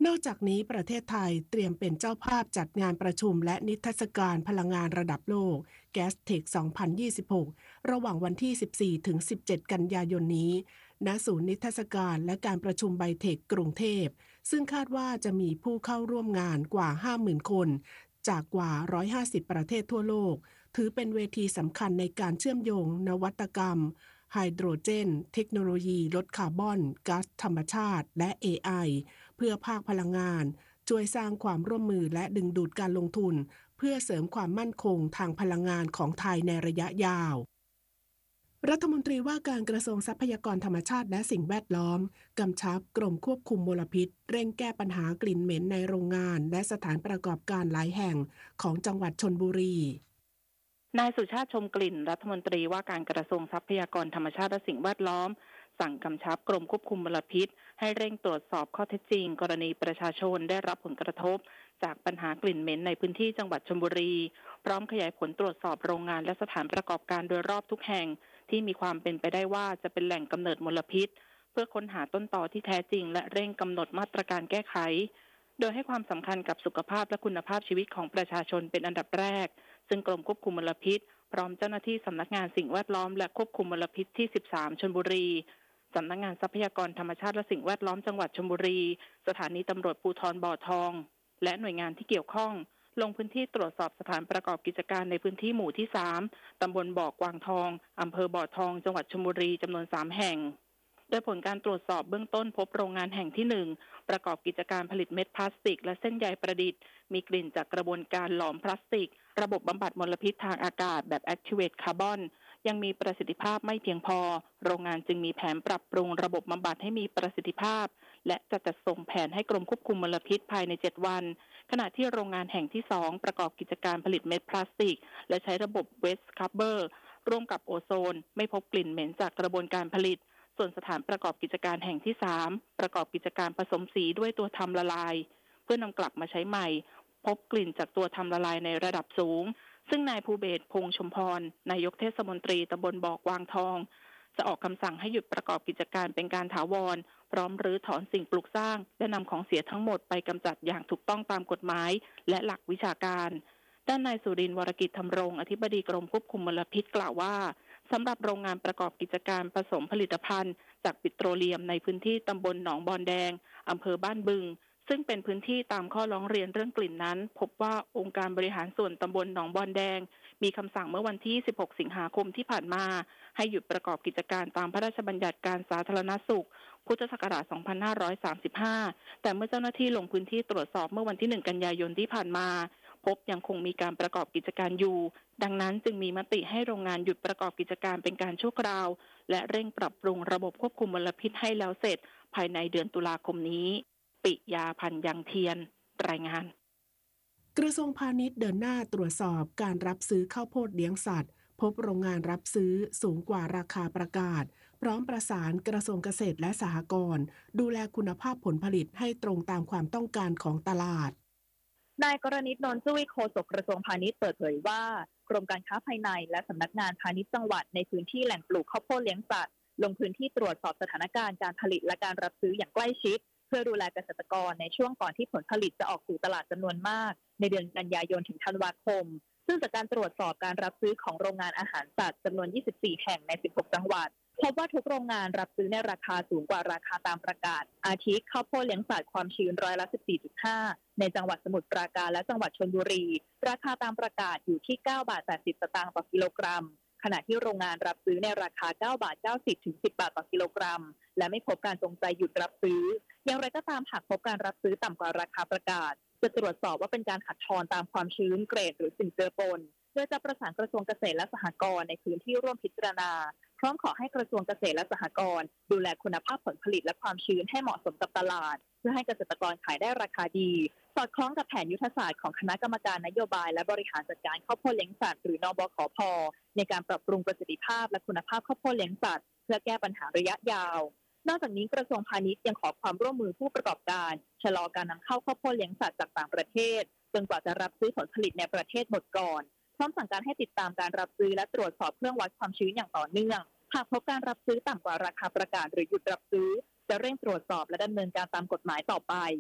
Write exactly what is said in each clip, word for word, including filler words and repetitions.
นอกจากนี้ประเทศไทยเตรียมเป็นเจ้าภาพจัดงานประชุมและนิทรรศการพลังงานระดับโลก Gastech สองพันยี่สิบหก ระหว่างวันที่ สิบสี่ถึงสิบเจ็ด กันยายนนี้ณศูนย์นิทรรศการและการประชุมไบเทคกรุงเทพซึ่งคาดว่าจะมีผู้เข้าร่วมงานกว่า ห้าหมื่น คนจากกว่า หนึ่งร้อยห้าสิบ ประเทศทั่วโลกถือเป็นเวทีสำคัญในการเชื่อมโยงนวัตกรรมไฮโดรเจนเทคโนโลยีลดคาร์บอนก๊าซธรรมชาติและ เอ ไอ เพื่อภาคพลังงานช่วยสร้างความร่วมมือและดึงดูดการลงทุนเพื่อเสริมความมั่นคงทางพลังงานของไทยในระยะยาวรัฐมนตรีว่าการกระทรวงทรัพยากรธรรมชาติและสิ่งแวดล้อมกำชับกรมควบคุมมลพิษเร่งแก้ปัญหากลิ่นเหม็นในโรงงานและสถานประกอบการหลายแห่งของจังหวัดชลบุรีนายสุชาติชมกลิ่นรัฐมนตรีว่าการกระทรวงทรัพยากรธรรมชาติและสิ่งแวดล้อมสั่งกำชับกรมควบคุมมลพิษให้เร่งตรวจสอบข้อเท็จจริงกรณีประชาชนได้รับผลกระทบจากปัญหากลิ่นเหม็นในพื้นที่จังหวัดชลบุรีพร้อมขยายผลตรวจสอบโรงงานและสถานประกอบการโดยรอบทุกแห่งที่มีความเป็นไปได้ว่าจะเป็นแหล่งกำเนิดมลพิษเพื่อค้นหาต้นตอที่แท้จริงและเร่งกำหนดมาตรการแก้ไขโดยให้ความสำคัญกับสุขภาพและคุณภาพชีวิตของประชาชนเป็นอันดับแรกซึ่งกรมควบคุมมลพิษพร้อมเจ้าหน้าที่สำนักงานสิ่งแวดล้อมและควบคุมมลพิษที่สิบสามชลบุรีสำนักงานทรัพยากรธรรมชาติและสิ่งแวดล้อมจังหวัดชลบุรีสถานีตำรวจภูธรบ่อทองและหน่วยงานที่เกี่ยวข้องลงพื้นที่ตรวจสอบสถานประกอบกิจการในพื้นที่หมู่ที่สามตำบลบ่อกวางทองอำเภอบ่อทองจังหวัดชลบุรีจำนวนสามแห่งโดยผลการตรวจสอบเบื้องต้นพบโรงงานแห่งที่หนึ่งประกอบกิจการผลิตเม็ดพลาสติกและเส้นใยประดิษฐ์มีกลิ่นจากกระบวนการหลอมพลาสติกระบบบำบัดมลพิษทางอากาศแบบ Activate Carbon ยังมีประสิทธิภาพไม่เพียงพอโรงงานจึงมีแผนปรับปรุงระบบบำบัดให้มีประสิทธิภาพและจะจัดส่งแผนให้กรมควบคุมมลพิษภายในเจ็ดวันขณะที่โรงงานแห่งที่สองประกอบกิจการผลิตเม็ดพลาสติกและใช้ระบบ Waste Scrubber ร่วมกับโอโซนไม่พบกลิ่นเหม็นจากกระบวนการผลิตส่วนสถานประกอบกิจการแห่งที่สามประกอบกิจการผสมสีด้วยตัวทำละลายเพื่อนำกลับมาใช้ใหม่พบกลิ่นจากตัวทำละลายในระดับสูงซึ่งนายภูเบศรพงษ์ชมพรนายกเทศมนตรีตำบลบ่อกวางทองจะออกคำสั่งให้หยุดประกอบกิจการเป็นการถาวรพร้อมรื้อถอนสิ่งปลูกสร้างและนำของเสียทั้งหมดไปกำจัดอย่างถูกต้องตามกฎหมายและหลักวิชาการด้านนายสุรินทร์วรกิจธรรมรงค์อธิบดีกรมควบคุมมลพิษกล่าวว่าสำหรับโรงงานประกอบกิจการผสมผลิตภัณฑ์จากปิโตรเลียมในพื้นที่ตำบลหนองบอนแดงอำเภอบ้านบึงซึ่งเป็นพื้นที่ตามข้อร้องเรียนเรื่องกลิ่นนั้นพบว่าองค์การบริหารส่วนตำบลหนองบอนแดงมีคำสั่งเมื่อวันที่สิบหกสิงหาคมที่ผ่านมาให้หยุดประกอบกิจการตามพระราชบัญญัติการสาธารณสุขพุทธศักราชสองพันห้าร้อยสามสิบห้าแต่เมื่อเจ้าหน้าที่ลงพื้นที่ตรวจสอบเมื่อวันที่หนึ่งกันยายนที่ผ่านมาพบยังคงมีการประกอบกิจการอยู่ดังนั้นจึงมีมติให้โรงงานหยุดประกอบกิจการเป็นการชั่วคราวและเร่งปรับปรุงระบบควบคุมมลพิษให้แล้วเสร็จภายในเดือนตุลาคมนี้ปิยาพันธ์ยังเทียนรายงานกระทรวงพาณิชย์เดินหน้าตรวจสอบการรับซื้อข้าวโพดเลี้ยงสัตว์พบโรงงานรับซื้อสูงกว่าราคาประกาศพร้อมประสานกระทรวงเกษตรและสหกรณ์ดูแลคุณภาพผลผลิตให้ตรงตามความต้องการของตลาดนายกรณิต นนท์จุ้ยโฆษกกระทรวงพาณิชย์เปิดเผยว่ากรมการค้าภายในและสำนักงานพาณิชย์จังหวัดในพื้นที่แหล่งปลูกข้าวโพดเลี้ยงสัตว์ลงพื้นที่ตรวจสอบสถานการณ์การผลิตและการรับซื้ออย่างใกล้ชิดเพื่อดูแลเกษตรกรในช่วงก่อนที่ผลผลิตจะออกสู่ตลาดจำนวนมากในเดือนกันยายนถึงธันวาคมซึ่งจากการตรวจสอบการรับซื้อของโรงงานอาหารสัตว์จำนวนยี่สิบสี่แห่งในสิบหกจังหวัดพบว่าทุกโรงงานรับซื้อในราคาสูงกว่าราคาตามประกาศอาทิข้าวโพดเลี้ยงสัตว์ความชื้นร้อยละ สิบสี่จุดห้า ในจังหวัดสมุทรปราการและจังหวัดชลบุรีราคาตามประกาศอยู่ที่เก้าบาทแปดสิบสตางค์ต่อกิโลกรัมขณะที่โรงงานรับซื้อในราคาเก้าบาทเก้าสิบถึงสิบบาทต่อกิโลกรัมและไม่พบการจงใจหยุดรับซื้ออย่างไรก็ตามหากพบการรับซื้อต่ำกว่าราคาประกาศจะตรวจสอบว่าเป็นการขัดทอนตามความชื้นเกรดหรือสิ่งเจือปนโดยจะประสานกระทรวงเกษตรและสหกรณ์ในพื้นที่ร่วมพิจารณาพร้อมขอให้กระทรวงเกษตรและสหกรณ์ดูแลคุณภาพผลผลิตและความชื้นให้เหมาะสมกับตลาดเพื่อให้เกษตรกรขายได้ราคาดีสอดคล้องกับแผนยุทธศาสตร์ของคณะกรรมการนโยบายและบริหารจัดการข้าวโพดเลี้ยงสัตว์หรือนบขพ.ในการปรับปรุงประสิทธิภาพและคุณภาพข้าวโพดเลี้ยงสัตว์เพื่อแก้ปัญหาระยะยาวนอกจากนี้กระทรวงพาณิชย์ยังขอความร่วมมือผู้ประกอบการชะลอการนำเข้าข้าวโพดเลี้ยงสัตว์จากต่างประเทศจนกว่าจะรับซื้อผลผลิตในประเทศหมดก่อนพร้อมสั่งการให้ติดตามการรับซื้อและตรวจสอบเครื่องวัดความชื้นอย่างต่อเนื่องหากพบการรับซื้อต่ำกว่าราคาประกาศหรือหยุดรับซื้อจะเร่งตรวจสอบและดำเนินการตามกฎหมายต่อไป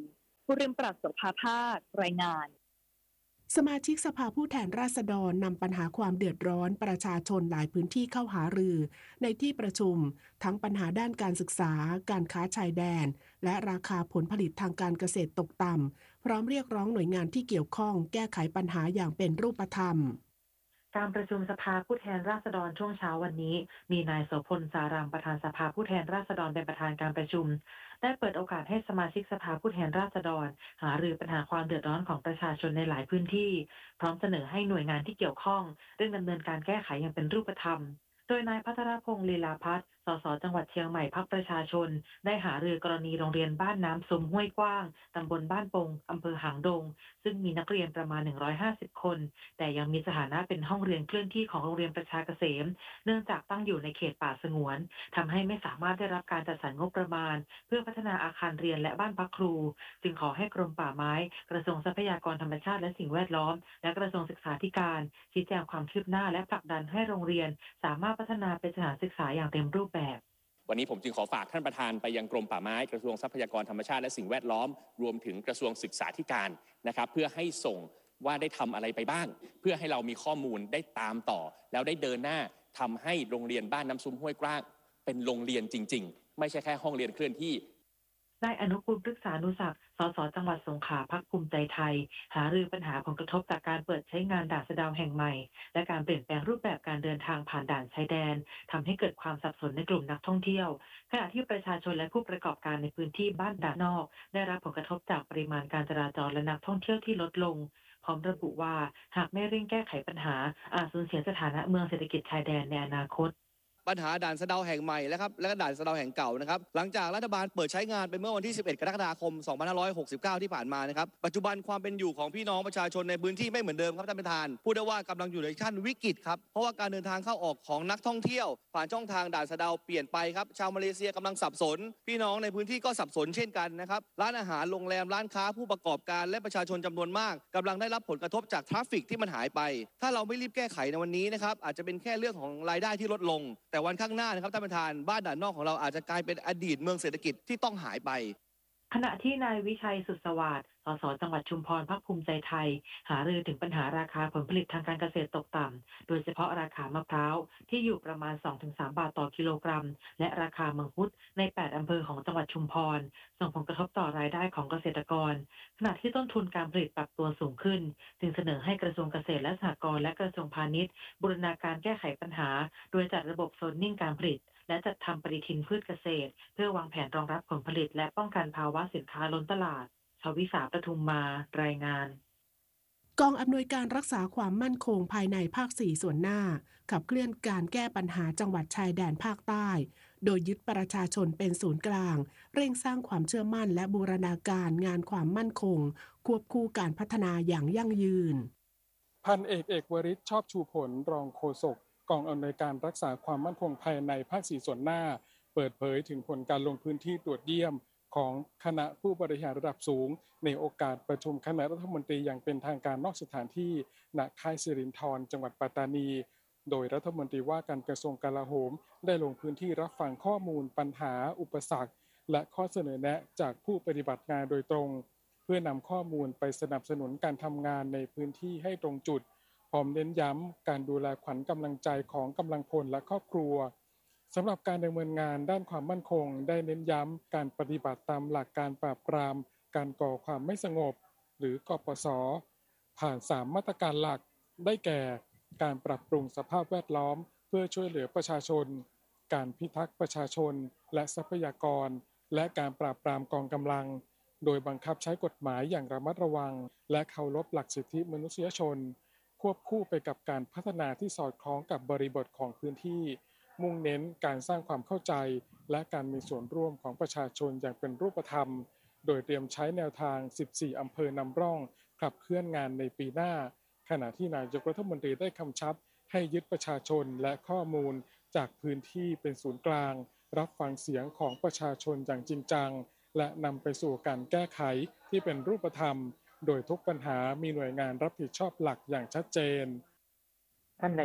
ภูริมปรักษ์ โสภาภาครายงานสมาชิกสภาผู้แทนราษฎรนำปัญหาความเดือดร้อนประชาชนหลายพื้นที่เข้าหารือในที่ประชุมทั้งปัญหาด้านการศึกษาการค้าชายแดนและราคาผลผลิตทางการเกษตรตกต่ำพร้อมเรียกร้องหน่วยงานที่เกี่ยวข้องแก้ไขปัญหาอย่างเป็นรูปธรรมการประชุมสภาผู้แทนราษฎรช่วงเช้าวันนี้มีนายโสพลสารามประธานสภาผู้แทนราษฎรเป็นประธานการประชุมได้เปิดโอกาสให้สมาชิกสภาผู้แทนราษฎรหารือปัญหาความเดือดร้อนของประชาชนในหลายพื้นที่พร้อมเสนอให้หน่วยงานที่เกี่ยวข้องเร่งดำเนินการแก้ไขอย่างเป็นรูปธรรมโดยนายพัทรพงษ์ลีลาพัฒน์สสจังหวัดเชียงใหม่พรรคประชาชนได้หารือกรณีโรงเรียนบ้านน้ำซุมห้วยกว้างตำบลบ้านปงอำเภอหางดงซึ่งมีนักเรียนประมาณหนึ่งร้อยห้าสิบคนแต่ยังมีสถานะเป็นห้องเรียนเคลื่อนที่ของโรงเรียนประชาเกษมเนื่องจากตั้งอยู่ในเขตป่าสงวนทำให้ไม่สามารถได้รับการจัดสรรงบประมาณเพื่อพัฒนาอาคารเรียนและบ้านพักครูจึงขอให้กรมป่าไม้กระทรวงทรัพยากรธรรมชาติและสิ่งแวดล้อมและกระทรวงศึกษาธิการชี้แจงความคืบหน้าและผลักดันให้โรงเรียนสามารถพัฒนาเป็นสถานศึกษาอย่างเต็มรูปแบบวันนี้ผมจึงขอฝากท่านประธานไปยังกรมป่าไม้กระทรวงทรัพยากรธรรมชาติและสิ่งแวดล้อมรวมถึงกระทรวงศึกษาธิการนะครับเพื่อให้ส่งว่าได้ทำอะไรไปบ้างเพื่อให้เรามีข้อมูลได้ตามต่อแล้วได้เดินหน้าทำให้โรงเรียนบ้านน้ำซุมห้วยกว้างเป็นโรงเรียนจริงๆไม่ใช่แค่ห้องเรียนเคลื่อนที่นายอนุกูลพฤกษานุศักดิ์สสจังหวัดสงขลาพรรคภูมิใจไทยหารือปัญหาผลกระทบจากการเปิดใช้งานด่านสะเดาแห่งใหม่และการเปลี่ยนแปลงรูปแบบการเดินทางผ่านด่านชายแดนทำให้เกิดความสับสนในกลุ่มนักท่องเที่ยวขณะที่ประชาชนและผู้ประกอบการในพื้นที่บ้านด่านนอกได้รับผลกระทบจากปริมาณการจราจรและนักท่องเที่ยวที่ลดลงพร้อมระบุว่าหากไม่เร่งแก้ไขปัญหาอาจสูญเสียสถานะเมืองเศรษฐกิจชายแดนในอนาคตปัญหาด่านสะเดาแห่งใหม่และครับและก็ด่านสะเดาแห่งเก่านะครับหลังจากรัฐบาลเปิดใช้งานไปเมื่อวันที่สิบเอ็ดกรกฎาคมสองพันห้าร้อยหกสิบเก้าที่ผ่านมานะครับปัจจุบันความเป็นอยู่ของพี่น้องประชาชนในพื้นที่ไม่เหมือนเดิมครับท่านประธานพูดได้ว่ากำลังอยู่ในขั้นวิกฤตครับเพราะว่าการเดินทางเข้าออกของนักท่องเที่ยวผ่านช่องทางด่านสะเดาเปลี่ยนไปครับชาวมาเลเซียกำลังสับสนพี่น้องในพื้นที่ก็สับสนเช่นกันนะครับร้านอาหารโรงแรมร้านค้าผู้ประกอบการและประชาชนจำนวนมากกำลังได้รับผลกระทบจากทราฟฟิกที่มันหายไปถ้าเราไม่รีบแก้ไขในวันนี้นะครับอาจจะเป็นแค่เรื่องของรายได้ที่ลดลงแต่วันข้างหน้านะครับท่านประธานบ้านด่านนอกของเราอาจจะกลายเป็นอดีตเมืองเศรษฐกิจที่ต้องหายไปขณะที่นายวิชัยสุดสวัสดิ์สสจังหวัดชุมพรพรรคภูมิใจไทยหารือถึงปัญหาราคาผลผลิตทางการเกษตรตกต่ำโดยเฉพาะราคามะพร้าวที่อยู่ประมาณ สองถึงสาม บาทต่อกิโลกรัมและราคามังคุดในแปดอำเภอของจังหวัดชุมพรส่งผลกระทบต่อรายได้ของเกษตรกรขณะที่ต้นทุนการผลิตปรับตัวสูงขึ้นจึงเสนอให้กระทรวงเกษตรและสหกรณ์และกระทรวงพาณิชย์บูรณาการแก้ไขปัญหาโดยจัดระบบโซนนิ่งการผลิตและจัดทำปฏิทินพืชเกษตรเพื่อวางแผนรองรับผลผลิตและป้องกันภาวะสินค้าล้นตลาดชวิสาปทุมมารายงานกองอำนวยการรักษาความมั่นคงภายในภาคสี่ส่วนหน้าขับเคลื่อนการแก้ปัญหาจังหวัดชายแดนภาคใต้โดยยึดประชาชนเป็นศูนย์กลางเร่งสร้างความเชื่อมั่นและบูรณาการงานความมั่นคงควบคู่การพัฒนาอย่างยั่งยืนพันเอกเอกวริศชอบชูผลรองโฆษกกองอำนวยการรักษาความมั่นคงภายในภาคสี่ส่วนหน้าเปิดเผยถึงผลการลงพื้นที่ตรวจเยี่ยมของคณะผู้บริหารระดับสูงในโอกาสประชุมคณะรัฐมนตรีอย่างเป็นทางการนอกสถานที่ณค่ายสิรินธรจังหวัดปัตตานีโดยรัฐมนตรีว่าการกระทรวงกลาโหมได้ลงพื้นที่รับฟังข้อมูลปัญหาอุปสรรคและข้อเสนอแนะจากผู้ปฏิบัติงานโดยตรงเพื่อนำข้อมูลไปสนับสนุนการทำงานในพื้นที่ให้ตรงจุดพร้อมเน้นย้ำการดูแลขวัญกำลังใจของกำลังพลและครอบครัวสำหรับการดำเนินงานด้านความมั่นคงได้เน้นย้ำการปฏิบัติตามหลักการปราบปรามการก่อความไม่สงบหรือกปส.ผ่านสามมาตรการหลักได้แก่การปรับปรุงสภาพแวดล้อมเพื่อช่วยเหลือประชาชนการพิทักษ์ประชาชนและทรัพยากรและการปราบปรามกองกำลังโดยบังคับใช้กฎหมายอย่างระมัดระวังและเคารพหลักสิทธิมนุษยชนควบคู่ไปกับการพัฒนาที่สอดคล้องกับบริบทของพื้นที่มุ่งเน้นการสร้างความเข้าใจและการมีส่วนร่วมของประชาชนอย่างเป็นรูปธรรมโดยเตรียมใช้แนวทางสิบสี่อำเภอนำร่องขับเคลื่อนงานในปีหน้าขณะที่นายกรัฐมนตรีได้กำชับให้ยึดประชาชนและข้อมูลจากพื้นที่เป็นศูนย์กลางรับฟังเสียงของประชาชนอย่างจริงจังและนำไปสู่การแก้ไขที่เป็นรูปธรรมโดยทุกปัญหามีหน่วยงานรับผิดชอบหลักอย่างชัดเจนท่านนายก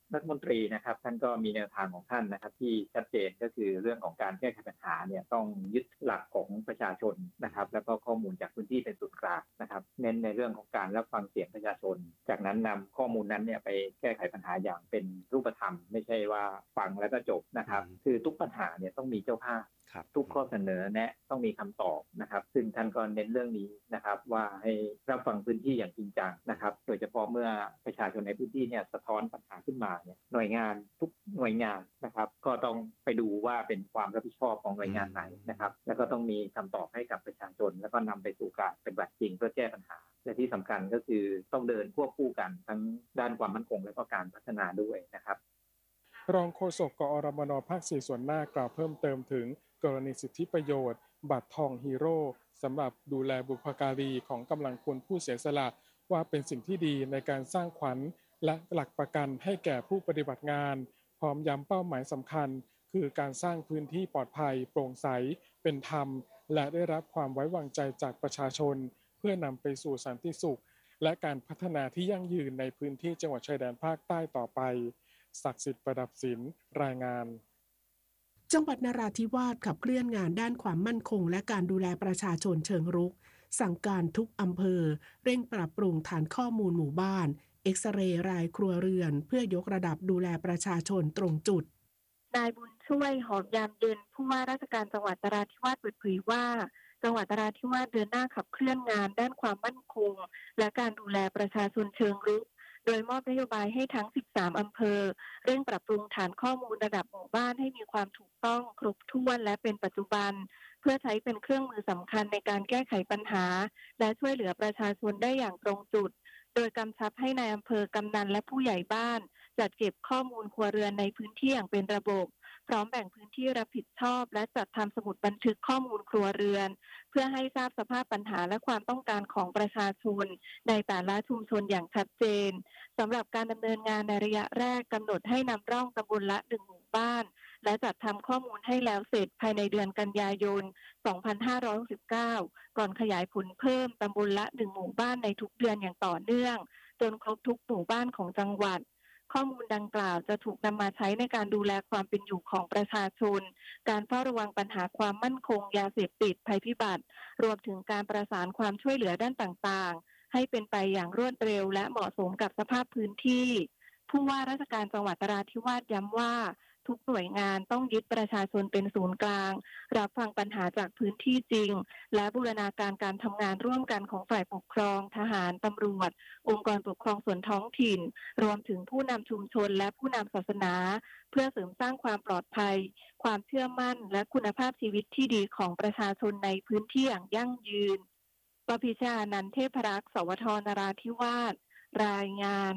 รัฐมนตรีนะครับท่านก็มีแนวทางของท่านนะครับที่ชัดเจนก็คือเรื่องของการแก้ไขปัญหาเนี่ยต้องยึดหลักของประชาชนนะครับแล้วก็ข้อมูลจากพื้นที่เป็นศูนย์กลางนะครับเน้นในเรื่องของการรับฟังเสียงประชาชนจากนั้นนำข้อมูลนั้นเนี่ยไปแก้ไขปัญหาอย่างเป็นรูปธรรมไม่ใช่ว่าฟังแล้วก็จบนะครับคือทุกปัญหาเนี่ยต้องมีเจ้าภาพทุกข้อเสนอแนะต้องมีคำตอบนะครับซึ่งท่านก็เน้นเรื่องนี้นะครับว่าให้รับฟังพื้นที่อย่างจริงจังนะครับโดยเฉพาะเมื่อประชาชนในพื้นที่เนี่ยสะท้อนปัญหาขึ้นมาเนี่ยหน่วยงานทุกหน่วยงานนะครับก็ต้องไปดูว่าเป็นความรับผิดชอบของหน่วยงานไหนนะครับแล้วก็ต้องมีคำตอบให้กับประชาชนแล้วก็นำไปสู่การปฏิบัติจริงเพื่อแก้ปัญหาและที่สำคัญก็คือต้องเดินควบคู่กันทั้งด้านความมั่นคงและก็การพัฒนาด้วยนะครับรองโฆษกกอรมนภาคสี่ส่วนหน้ากล่าวเพิ่มเติมถึงกรณีสิทธิประโยชน์บัตรทองฮีโร่สำหรับดูแลบุพการีของกำลังพลผู้เสียสละว่าเป็นสิ่งที่ดีในการสร้างขวัญและหลักประกันให้แก่ผู้ปฏิบัติงานพร้อมย้ำเป้าหมายสำคัญคือการสร้างพื้นที่ปลอดภัยโปร่งใสเป็นธรรมและได้รับความไว้วางใจจากประชาชนเพื่อนำไปสู่สันติสุขและการพัฒนาที่ยั่งยืนในพื้นที่จังหวัดชายแดนภาคใต้ต่อไปศักดิ์สิทธิ์ประดับศิลป์รายงานจังหวัดนราธิวาสขับเคลื่อนงานด้านความมั่นคงและการดูแลประชาชนเชิงรุกสั่งการทุกอำเภอเร่งปรับปรุงฐานข้อมูลหมู่บ้านเอ็กซเรย์รายครัวเรือนเพื่อยกระดับดูแลประชาชนตรงจุดนายบุญช่วยหอมยามเย็นผู้ว่าราชการจังหวัดนราธิวาสเปิดเผยว่าจังหวัดนราธิวาสเดินหน้าขับเคลื่อนงานด้านความมั่นคงและการดูแลประชาชนเชิงรุกโดยมอบนโยบายให้ทั้งสิบสามอำเภอเร่งปรับปรุงฐานข้อมูลระดับหมู่บ้านให้มีความถูกต้องครบถ้วนและเป็นปัจจุบันเพื่อใช้เป็นเครื่องมือสำคัญในการแก้ไขปัญหาและช่วยเหลือประชาชนได้อย่างตรงจุดโดยกำชับให้นายอำเภอกำนันและผู้ใหญ่บ้านจัดเก็บข้อมูลครัวเรือนในพื้นที่อย่างเป็นระบบพร้อมแบ่งพื้นที่รับผิดชอบและจัดทำสมุดบันทึกข้อมูลครัวเรือนเพื่อให้ทราบสภาพปัญหาและความต้องการของประชาชนในแต่ละชุมชนอย่างชัดเจนสำหรับการดำเนินงานในระยะแรกกำหนดให้นำร่องตำบลละหนึ่งหมู่บ้านและจัดทำข้อมูลให้แล้วเสร็จภายในเดือนกันยายนสองพันห้าร้อยหกสิบเก้าก่อนขยายผลเพิ่มตำบลละหนึ่งหมู่บ้านในทุกเดือนอย่างต่อเนื่องจนครบทุกหมู่บ้านของจังหวัดข้อมูลดังกล่าวจะถูกนำมาใช้ในการดูแลความเป็นอยู่ของประชาชนการเฝ้าระวังปัญหาความมั่นคงยาเสพติดภัยพิบัติรวมถึงการประสานความช่วยเหลือด้านต่างๆให้เป็นไปอย่างรวดเร็วและเหมาะสมกับสภาพพื้นที่ผู้ว่าราชการจังหวัดนราธิวาสย้ำว่าทุกหน่วยงานต้องยึดประชาชนเป็นศูนย์กลางรับฟังปัญหาจากพื้นที่จริงและบูรณาการการทำงานร่วมกันของฝ่ายปกครองทหารตำรวจองค์กรปกครองส่วนท้องถิ่นรวมถึงผู้นำชุมชนและผู้นำศาสนาเพื่อเสริมสร้างความปลอดภัยความเชื่อมั่นและคุณภาพชีวิตที่ดีของประชาชนในพื้นที่อย่างยั่งยืนปพิชานันท์เทพรักษ์สวทนราธิวาสรายงาน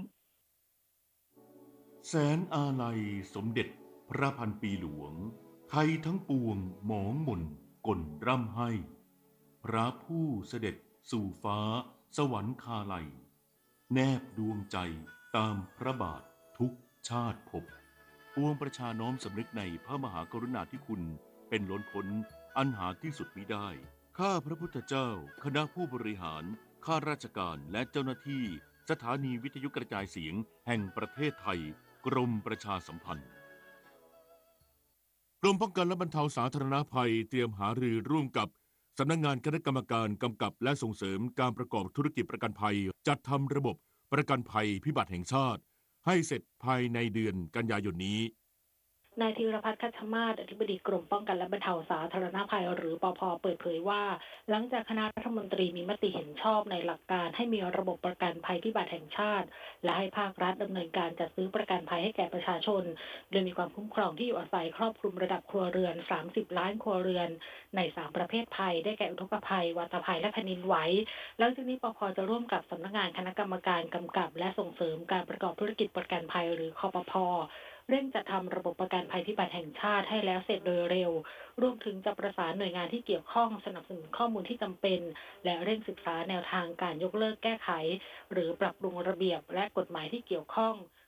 แสนอาลัยสมเด็จพระพันปีหลวงไทยทั้งปวงหมองหม่นก่นร่ำให้พระผู้เสด็จสู่ฟ้าสวรรคาลัยแนบดวงใจตามพระบาททุกชาติภพปวงประชาน้อมสำนึกในพระมหากรุณาธิคุณเป็นล้นพ้นอันหาที่สุดมิได้ข้าพระพุทธเจ้าคณะผู้บริหารข้าราชการและเจ้าหน้าที่สถานีวิทยุกระจายเสียงแห่งประเทศไทยกรมประชาสัมพันธ์กรมป้องกันและบรรเทาสาธารณภัยเตรียมหารือร่วมกับสำนักงานคณะกรรมการกำกับและส่งเสริมการประกอบธุรกิจประกันภัยจัดทำระบบประกันภัยพิบัติแห่งชาติให้เสร็จภายในเดือนกันยายนนี้นายธีรพัฒน์คัชมาศอธิบดีกรมป้องกันและบรรเทาสาธารณภัยหรือปภ.เปิดเผยว่าหลังจากคณะรัฐมนตรีมีมติเห็นชอบในหลักการให้มีระบบประกันภัยพิบัติแห่งชาติและให้ภาครัฐดำเนินการจัดซื้อประกันภัยให้แก่ประชาชนโดยมีความคุ้มครองที่อยู่อาศัยครอบคลุมระดับครัวเรือนสามสิบล้านครัวเรือนในสามประเภทภัยได้แก่อุทกภัยวัตภัยและแผ่นดินไหวแล้วจากนี้ปภ.จะร่วมกับสำนักงานคณะกรรมการกำกับและส่งเสริมการประกอบธุรกิจประกันภัยหรือคปภ.เร่งจัดทำระบบประกันภัยพิบัติแห่งชาติให้แล้วเสร็จโดยเร็วรวมถึงจะประสานหน่วยงานที่เกี่ยวข้องสนับสนุนข้อมูลที่จำเป็นและเร่งศึกษาแนวทางการยกเลิกแก้ไขหรือปรับปรุงระเบียบและกฎหมายที่เกี่ยวข้อง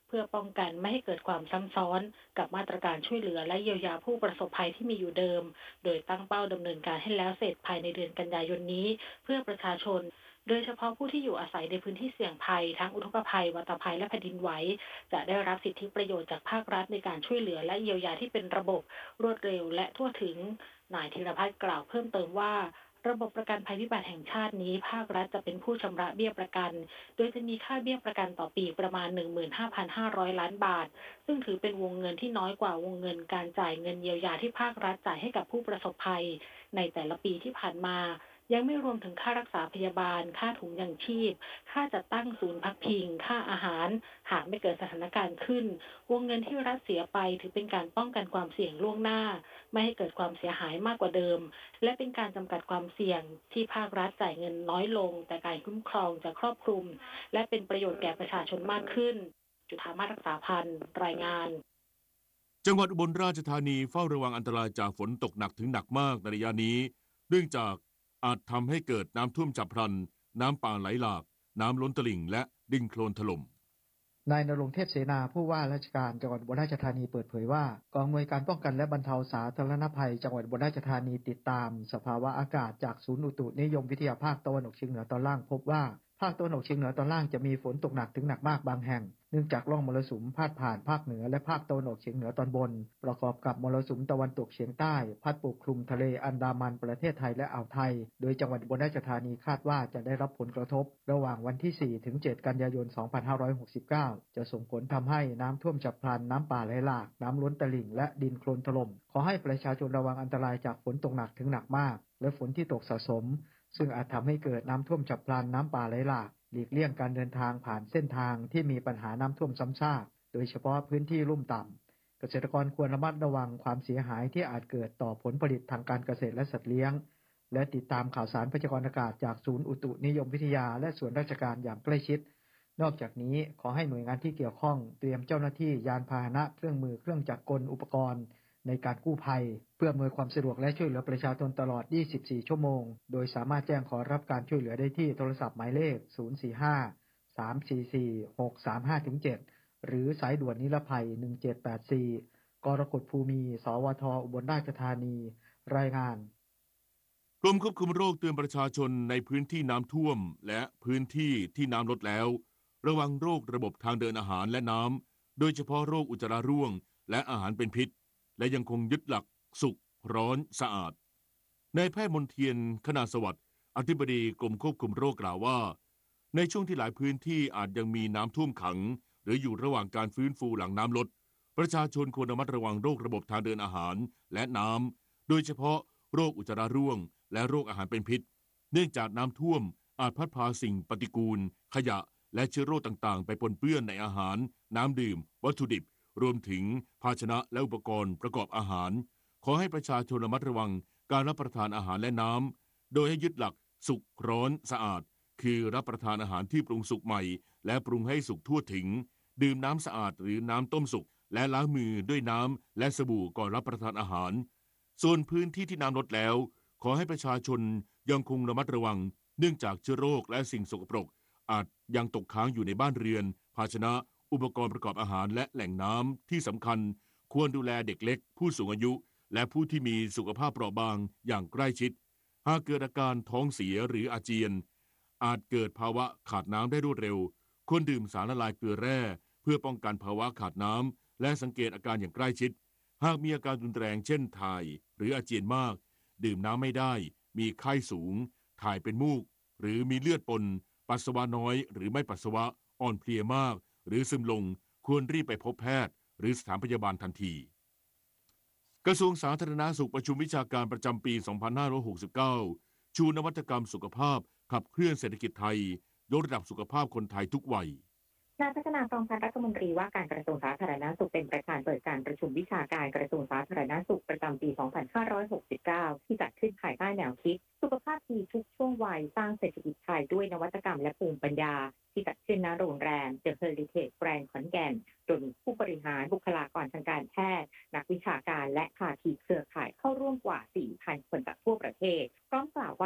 เพื่อป้องกันไม่ให้เกิดความซ้ำซ้อนกับมาตรการช่วยเหลือและเยียวยาผู้ประสบภัยที่มีอยู่เดิมโดยตั้งเป้าดำเนินการให้แล้วเสร็จภายในเดือนกันยายนนี้เพื่อประชาชนโดยเฉพาะผู้ที่อยู่อาศัยในพื้นที่เสี่ยงภัยทั้งอุทกภัยวัตภัยและแผ่นดินไหวจะได้รับสิทธิประโยชน์จากภาครัฐในการช่วยเหลือและเยียวยาที่เป็นระบบรวดเร็วและทั่วถึงนายธีรพัฒน์กล่าวเพิ่มเติมว่าระบบประกันภัยพิบัติแห่งชาตินี้ภาครัฐจะเป็นผู้ชำระเบี้ยประกันโดยจะมีค่าเบี้ยประกันต่อปีประมาณ หนึ่งหมื่นห้าพันห้าร้อย ล้านบาทซึ่งถือเป็นวงเงินที่น้อยกว่าวงเงินการจ่ายเงินเยียวยาที่ภาครัฐจ่ายให้กับผู้ประสบภัยในแต่ละปีที่ผ่านมายังไม่รวมถึงค่ารักษาพยาบาลค่าถุงยางชีพค่าจัดตั้งศูนย์พักพิงค่าอาหารหากไม่เกิดสถานการณ์ขึ้นวงเงินที่รัฐเสียไปถือเป็นการป้องกันความเสี่ยงล่วงหน้าไม่ให้เกิดความเสียหายมากกว่าเดิมและเป็นการจำกัดความเสี่ยงที่ภาครัฐจ่ายเงินน้อยลงแต่การคุ้มครองจะครอบคลุมและเป็นประโยชน์แก่ประชาชนมากขึ้นจุฑามาศรักษาพันธ์รายงานจังหวัดอุบลราชธานีเฝ้าระวังอันตรายจากฝนตกหนักถึงหนักมากในระยะนี้เนื่องจากอาจทำให้เกิดน้ำท่วมฉับพลันน้ำป่าไหลหลากน้ำล้นตลิ่งและดินโคลนถล่มนายณรงค์เทพเสนาผู้ว่าราชการจังหวัดอุบลราชธานีเปิดเผยว่ากองอำนวยการป้องกันและบรรเทาสาธารณภัยจังหวัดอุบลราชธานีติดตามสภาวะอากาศจากศูนย์อุตุนิยมวิทยาภาคตะวันออกเฉียงเหนือตอนล่างพบว่าภาคตะวันออกเฉียงเหนือตอนล่างจะมีฝนตกหนักถึงหนักมากบางแห่งเนื่องจากร่องมรสุมพาดผ่านภาคเหนือและภาคตะวันออกเฉียงเหนือตอนบนประกอบกับมรสุมตะวันตกเฉียงใต้พัดปกคลุมทะเลอันดามันประเทศไทยและอ่าวไทยโดยจังหวัดอุบลราชธานีคาดว่าจะได้รับผลกระทบระหว่างวันที่สี่ถึงเจ็ดกันยายนสองพันห้าร้อยหกสิบเก้าจะส่งผลทำให้น้ำท่วมฉับพลันน้ำป่าไหลหลากน้ำล้นตลิ่งและดินโคลนถล่มขอให้ประชาชนระวังอันตรายจากฝนตกหนักถึงหนักมากและฝนที่ตกสะสมซึ่งอาจทำให้เกิดน้ำท่วมฉับพลันน้ำป่าไหลหลากหลีกเลี่ยงการเดินทางผ่านเส้นทางที่มีปัญหาน้ำท่วมซ้ำซากโดยเฉพาะพื้นที่ลุ่มต่ำเกษตรกรควรระมัดระวังความเสียหายที่อาจเกิดต่อผลผลิตทางการเกษตรและสัตว์เลี้ยงและติดตามข่าวสารพยากรณ์อากาศจากศูนย์อุตุนิยมวิทยาและส่วนราชการอย่างใกล้ชิดนอกจากนี้ขอให้หน่วยงานที่เกี่ยวข้องเตรียมเจ้าหน้าที่ยานพาหนะเครื่องมือเครื่องจักรกลอุปกรณ์ในการกู้ภัยเพื่ออำนวยความสะดวกและช่วยเหลือประชาชนตลอดยี่สิบสี่ชั่วโมงโดยสามารถแจ้งขอรับการช่วยเหลือได้ที่โทรศัพท์หมายเลขศูนย์ สี่ ห้า สาม สี่ สี่ หก สาม ห้า เจ็ด หรือสายด่วนนิรภัยหนึ่งเจ็ดแปดสี่กรกฎภูมิสวทอุบลราชธานีรายงานกรมควบคุมโรคเตือนประชาชนในพื้นที่น้ำท่วมและพื้นที่ที่น้ำลดแล้วระวังโรคระบบทางเดินอาหารและน้ำโดยเฉพาะโรคอุจจาระร่วงและอาหารเป็นพิษและยังคงยึดหลักสุกร้อนสะอาดนายแพทย์มนเทียนคณาสวัสดิ์อธิบดีกรมควบคุมโรคกล่าวว่าในช่วงที่หลายพื้นที่อาจยังมีน้ำท่วมขังหรืออยู่ระหว่างการฟื้นฟูหลังน้ำลดประชาชนควรระมัดระวังโรคระบบทางเดินอาหารและน้ำโดยเฉพาะโรคอุจจาระร่วงและโรคอาหารเป็นพิษเนื่องจากน้ำท่วมอาจพัดพาสิ่งปฏิกูลขยะและเชื้อโรคต่างๆไปปนเปื้อนในอาหารน้ำดื่มวัตถุดิบรวมถึงภาชนะและอุปกรณ์ประกอบอาหารขอให้ประชาชนระมัดระวังการรับประทานอาหารและน้ำโดยให้ยึดหลักสุกร้อนสะอาดคือรับประทานอาหารที่ปรุงสุกใหม่และปรุงให้สุกทั่วถึงดื่มน้ำสะอาดหรือน้ำต้มสุกและล้างมือด้วยน้ำและสบู่ก่อนรับประทานอาหารส่วนพื้นที่ที่น้ำลดแล้วขอให้ประชาชนยังคงระมัดระวังเนื่องจากเชื้อโรคและสิ่งสกปรกอาจยังตกค้างอยู่ในบ้านเรือนภาชนะอุปกรณ์ประกอบอาหารและแหล่งน้ำที่สำคัญควรดูแลเด็กเล็กผู้สูงอายุและผู้ที่มีสุขภาพเปราะบางอย่างใกล้ชิดหากเกิดอาการท้องเสียหรืออาเจียนอาจเกิดภาวะขาดน้ำได้รวดเร็วควรดื่มสารละลายเกลือแร่เพื่อป้องกันภาวะขาดน้ำและสังเกตอาการอย่างใกล้ชิดหากมีอาการรุนแรงเช่นถ่ายหรืออาเจียนมากดื่มน้ำไม่ได้มีไข้สูงถ่ายเป็นมูกหรือมีเลือดปนปัสสาวะน้อยหรือไม่ปัสสาวะอ่อนเพลียมากหรือซึมลงควรรีบไปพบแพทย์หรือสถานพยาบาลทันทีกระทรวงสาธารณสุขประชุมวิชาการประจำปีสองพันห้าร้อยหกสิบเก้าชูนวัตกรรมสุขภาพขับเคลื่อนเศรษฐกิจไทยยกระดับสุขภาพคนไทยทุกวัยนายพัฒนาพรหมพันธ์รัฐมนตรีว่าการกระทรวงสาธารณสุขเป็นประธานเปิดการประชุมวิชาการกระทรวงสาธารณสุขประจำปีสองพันห้าร้อยหกสิบเก้าที่จัดขึ้นภายใต้แนวคิดสุขภาพดีทุกช่วงวัยสร้างเศรษฐกิจไทยด้วยนวัตกรรมและภูมิปัญญาที่จัดขึ้นณโรงแรม The Heritage Grand ขอนแก่นโดยมีผู้บริหารบุคลากรทางการแพทย์นักวิชาการและภาคีเครือข่ายเข้าร่วมกว่า สี่พัน คนจากทั่วประเทศพร้อมกล่าวว่า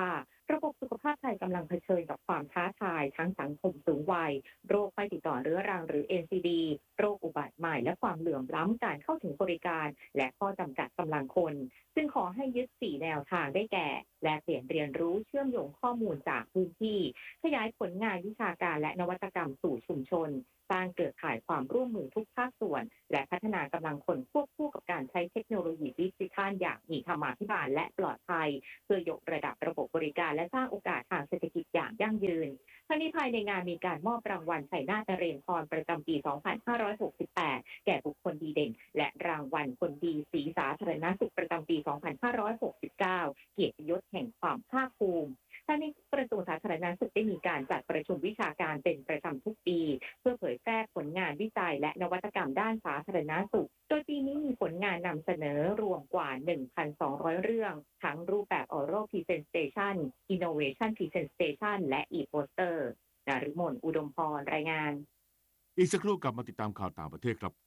ระบบสุขภาพไทยกำลังเผชิญกับความท้าทายทั้งสังคมสูงวัยโรคไม่ติดต่อเรื้อรังหรือ เอ็น ซี ดี โรคอุบัติใหม่และความเหลื่อมล้ำการเข้าถึงบริการและข้อจำกัดกำลังคนซึ่งขอให้ยึดสี่แนวทางได้แก่แลกเปลี่ยนเรียนรู้เชื่อมโยงข้อมูลจากพื้นที่ขยายผลงานวิชาการและนวัตกรรมสู่ชุมชนสร้างเครือข่ายความร่วมมือทุกภาคส่วนและพัฒนากำลังคนควบคู่กับการใช้เทคโนโลยีดิจิทัลอย่างมีธรรมาภิบาลและปลอดภัยเพื่อยกระดับระบบบริการและสร้างโอกาสทางเศรษฐกิจอย่างยั่งยืนทั้งนี้ภายในงานมีการมอบรางวัลชัยนาทนเรนทรประจำปี สองพันห้าร้อยหกสิบแปด แก่บุคคลดีเด่นและรางวัลคนดีสีสาธารณสุขประจำปี สองพันห้าร้อยหกสิบเก้า เกียรติยศแห่งความภาคภูมิทั้งนี้กระทรวงสาธารณสุขได้มีการจัดประชุมวิชาการเป็นประจำทุกปีเพื่อเผยแพร่ผลงานวิจัยและนวัตกรรมด้านสาธารณสุขโดยปีนี้มีผลงานนำเสนอรวมกว่า หนึ่งพันสองร้อย เรื่องทั้งรูปแบบ Oral Presentation Innovation Presentation และ e-poster นฤมลอุดมพรรายงานอีกสักครู่กลับมาติดตามข่าวต่างประเทศครับ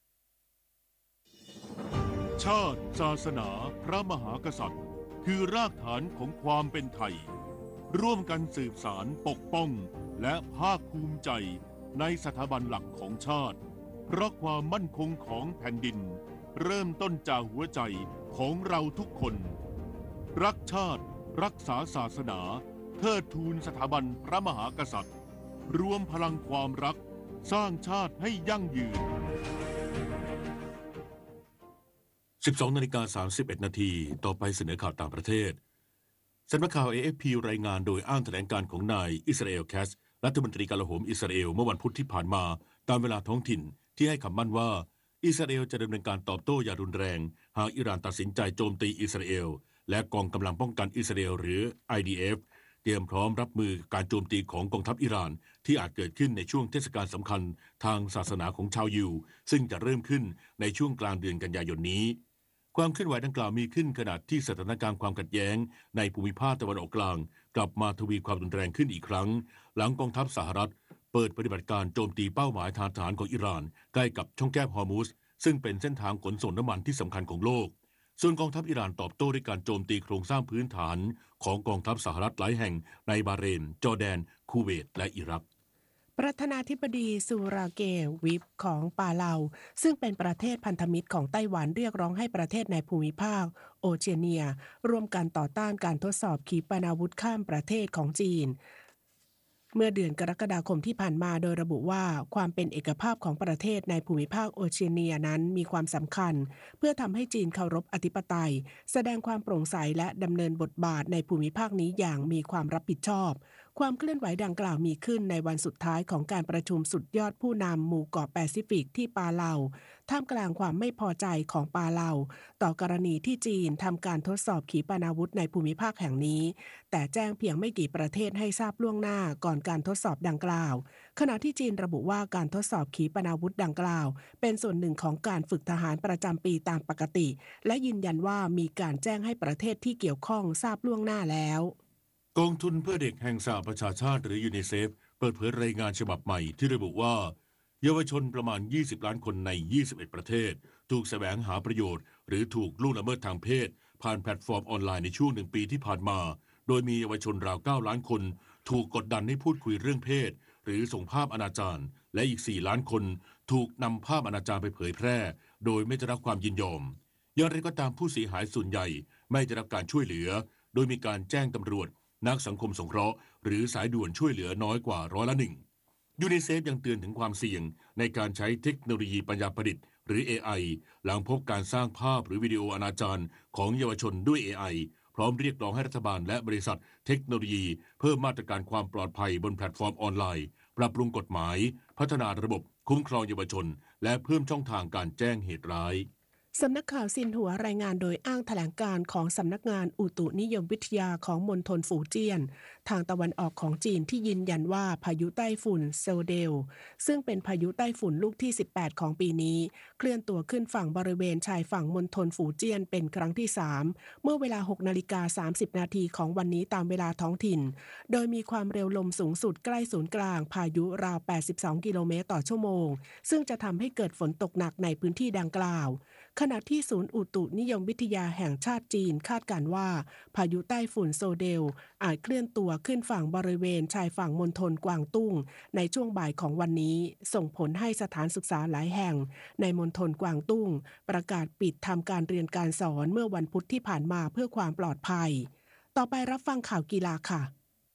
ชาติศาสนาพระมหากษัตริย์คือรากฐานของความเป็นไทยร่วมกันสืบสานปกป้องและภาคภูมิใจในสถาบันหลักของชาติเพราะความมั่นคงของแผ่นดินเริ่มต้นจากหัวใจของเราทุกคนรักชาติรักษาศาสนาเทิดทูนสถาบันพระมหากษัตริย์รวมพลังความรักสร้างชาติให้ยั่งยืน สิบสองนาฬิกาสามสิบเอ็ด นาทีต่อไปเสนอข่าวต่างประเทศสำนักข่าว เอ เอฟ พี รายงานโดยอ้างแถลงการของนายอิสราเอลแคสรัฐมนตรีกลาโหมอิสราเอลเมื่อวันพุธที่ผ่านมาตามเวลาท้องถิ่นที่ให้คำมั่นว่าอิสราเอลจะดำเนินการตอบโต้อย่างรุนแรงหากอิหร่านตัดสินใจโจมตีอิสราเอลและกองกำลังป้องกันอิสราเอลหรือ ไอ ดี เอฟ เตรียมพร้อมรับมือการโจมตีของกองทัพอิหร่านที่อาจเกิดขึ้นในช่วงเทศกาลสำคัญทางศาสนาของชาวยิวซึ่งจะเริ่มขึ้นในช่วงกลางเดือนกันยายนนี้ความเคลื่อนไหวดังกล่าวมีขึ้นขณะที่สถานการณ์ความขัดแย้งในภูมิภาคตะวันออกกลางกลับมาทวีความรุนแรงขึ้นอีกครั้งหลังกองทัพสหรัฐเปิดปฏิบัติการโจมตีเป้าหมายทางทหารของอิหร่านใกล้กับช่องแคบฮอร์มุซซึ่งเป็นเส้นทางขนส่งน้ำมันที่สำคัญของโลกส่วนกองทัพอิหร่านตอบโต้ด้วยการโจมตีโครงสร้างพื้นฐานของกองทัพสหรัฐหลายแห่งในบาห์เรนจอร์แดนคูเวตและอิรักประธานาธิบดีซูราเกวิฟของปาเลาซึ่งเป็นประเทศพันธมิตรของไต้หวันเรียกร้องให้ประเทศในภูมิภาคโอเชียเนียร่วมกันต่อต้านการทดสอบขีปนาวุธข้ามประเทศของจีนเมื่อเดือนกรกฎาคมที่ผ่านมาโดยระบุว่าความเป็นเอกภาพของประเทศในภูมิภาคโอเชียเนียนั้นมีความสำคัญเพื่อทำให้จีนเคารพอธิปไตยแสดงความโปร่งใสและดำเนินบทบาทในภูมิภาคนี้อย่างมีความรับผิดชอบความเคลื่อนไหวดังกล่าวมีขึ้นในวันสุดท้ายของการประชุมสุดยอดผู้นำหมู่เกาะแปซิฟิกที่ปาเลาท่ามกลางความไม่พอใจของปาเลาต่อกรณีที่จีนทำการทดสอบขีปนาวุธในภูมิภาคแห่งนี้แต่แจ้งเพียงไม่กี่ประเทศให้ทราบล่วงหน้าก่อนการทดสอบดังกล่าวขณะที่จีนระบุว่าการทดสอบขีปนาวุธดังกล่าวเป็นส่วนหนึ่งของการฝึกทหารประจำปีตามปกติและยืนยันว่ามีการแจ้งให้ประเทศที่เกี่ยวข้องทราบล่วงหน้าแล้วกองทุนเพื่อเด็กแห่งสหประชาชาติหรือยูนิเซฟเปิดเผยรายงานฉบับใหม่ที่ระบุว่าเยาวชนประมาณยี่สิบล้านคนในยี่สิบเอ็ดประเทศถูกแสวงหาประโยชน์หรือถูกล่วงละเมิดทางเพศผ่านแพลตฟอร์มออนไลน์ในช่วงหนึ่งปีที่ผ่านมาโดยมีเยาวชนราวเก้าล้านคนถูกกดดันให้พูดคุยเรื่องเพศหรือส่งภาพอนาจารและอีกสี่ล้านคนถูกนำภาพอนาจารไปเผยแพร่โดยไม่ได้รับความยินยอมอย่างไรก็ตามผู้เสียหายส่วนใหญ่ไม่ได้รับการช่วยเหลือโดยมีการแจ้งตำรวจนักสังคมสงเคราะห์หรือสายด่วนช่วยเหลือน้อยกว่าร้อยละหนึ่งยูนิเซฟยังเตือนถึงความเสี่ยงในการใช้เทคโนโลยีปัญญาประดิษฐ์หรือ เอ ไอ หลังพบการสร้างภาพหรือวิดีโออนาจารของเยาวชนด้วย เอ ไอ พร้อมเรียกร้องให้รัฐบาลและบริษัทเทคโนโลยีเพิ่มมาตรการความปลอดภัยบนแพลตฟอร์มออนไลน์ปรับปรุงกฎหมายพัฒนาระบบคุ้มครองเยาวชนและเพิ่มช่องทางการแจ้งเหตุร้ายสำนักข่าวซินหัวรายงานโดยอ้างแถลงการของสำนักงานอุตุนิยมวิทยาของมณฑลฝูเจี้ยนทางตะวันออกของจีนที่ยืนยันว่าพายุไต้ฝุ่นเซลเดลซึ่งเป็นพายุไต้ฝุ่นลูกที่สิบแปดของปีนี้เคลื่อนตัวขึ้นฝั่งบริเวณชายฝั่งมณฑลฝูเจี้ยนเป็นครั้งที่สามเมื่อเวลา หกนาฬิกาสามสิบนาทีของวันนี้ตามเวลาท้องถิ่นโดยมีความเร็วลมสูงสุดใกล้ศูนย์กลางพายุราวแปดสิบสองกิโลเมตรต่อชั่วโมงซึ่งจะทำให้เกิดฝนตกหนักในพื้นที่ดังกล่าวขณะที่ศูนย์อุตุนิยมวิทยาแห่งชาติจีนคาดการณ์ว่าพายุใต้ฝุ่นโซเดลอาจเคลื่อนตัวขึ้นฝั่งบริเวณชายฝั่งมณฑลกวางตุ้งในช่วงบ่ายของวันนี้ส่งผลให้สถานศึกษาหลายแห่งในมณฑลกวางตุ้งประกาศปิดทำการเรียนการสอนเมื่อวันพุธที่ผ่านมาเพื่อความปลอดภัยต่อไปรับฟังข่าวกีฬาค่ะ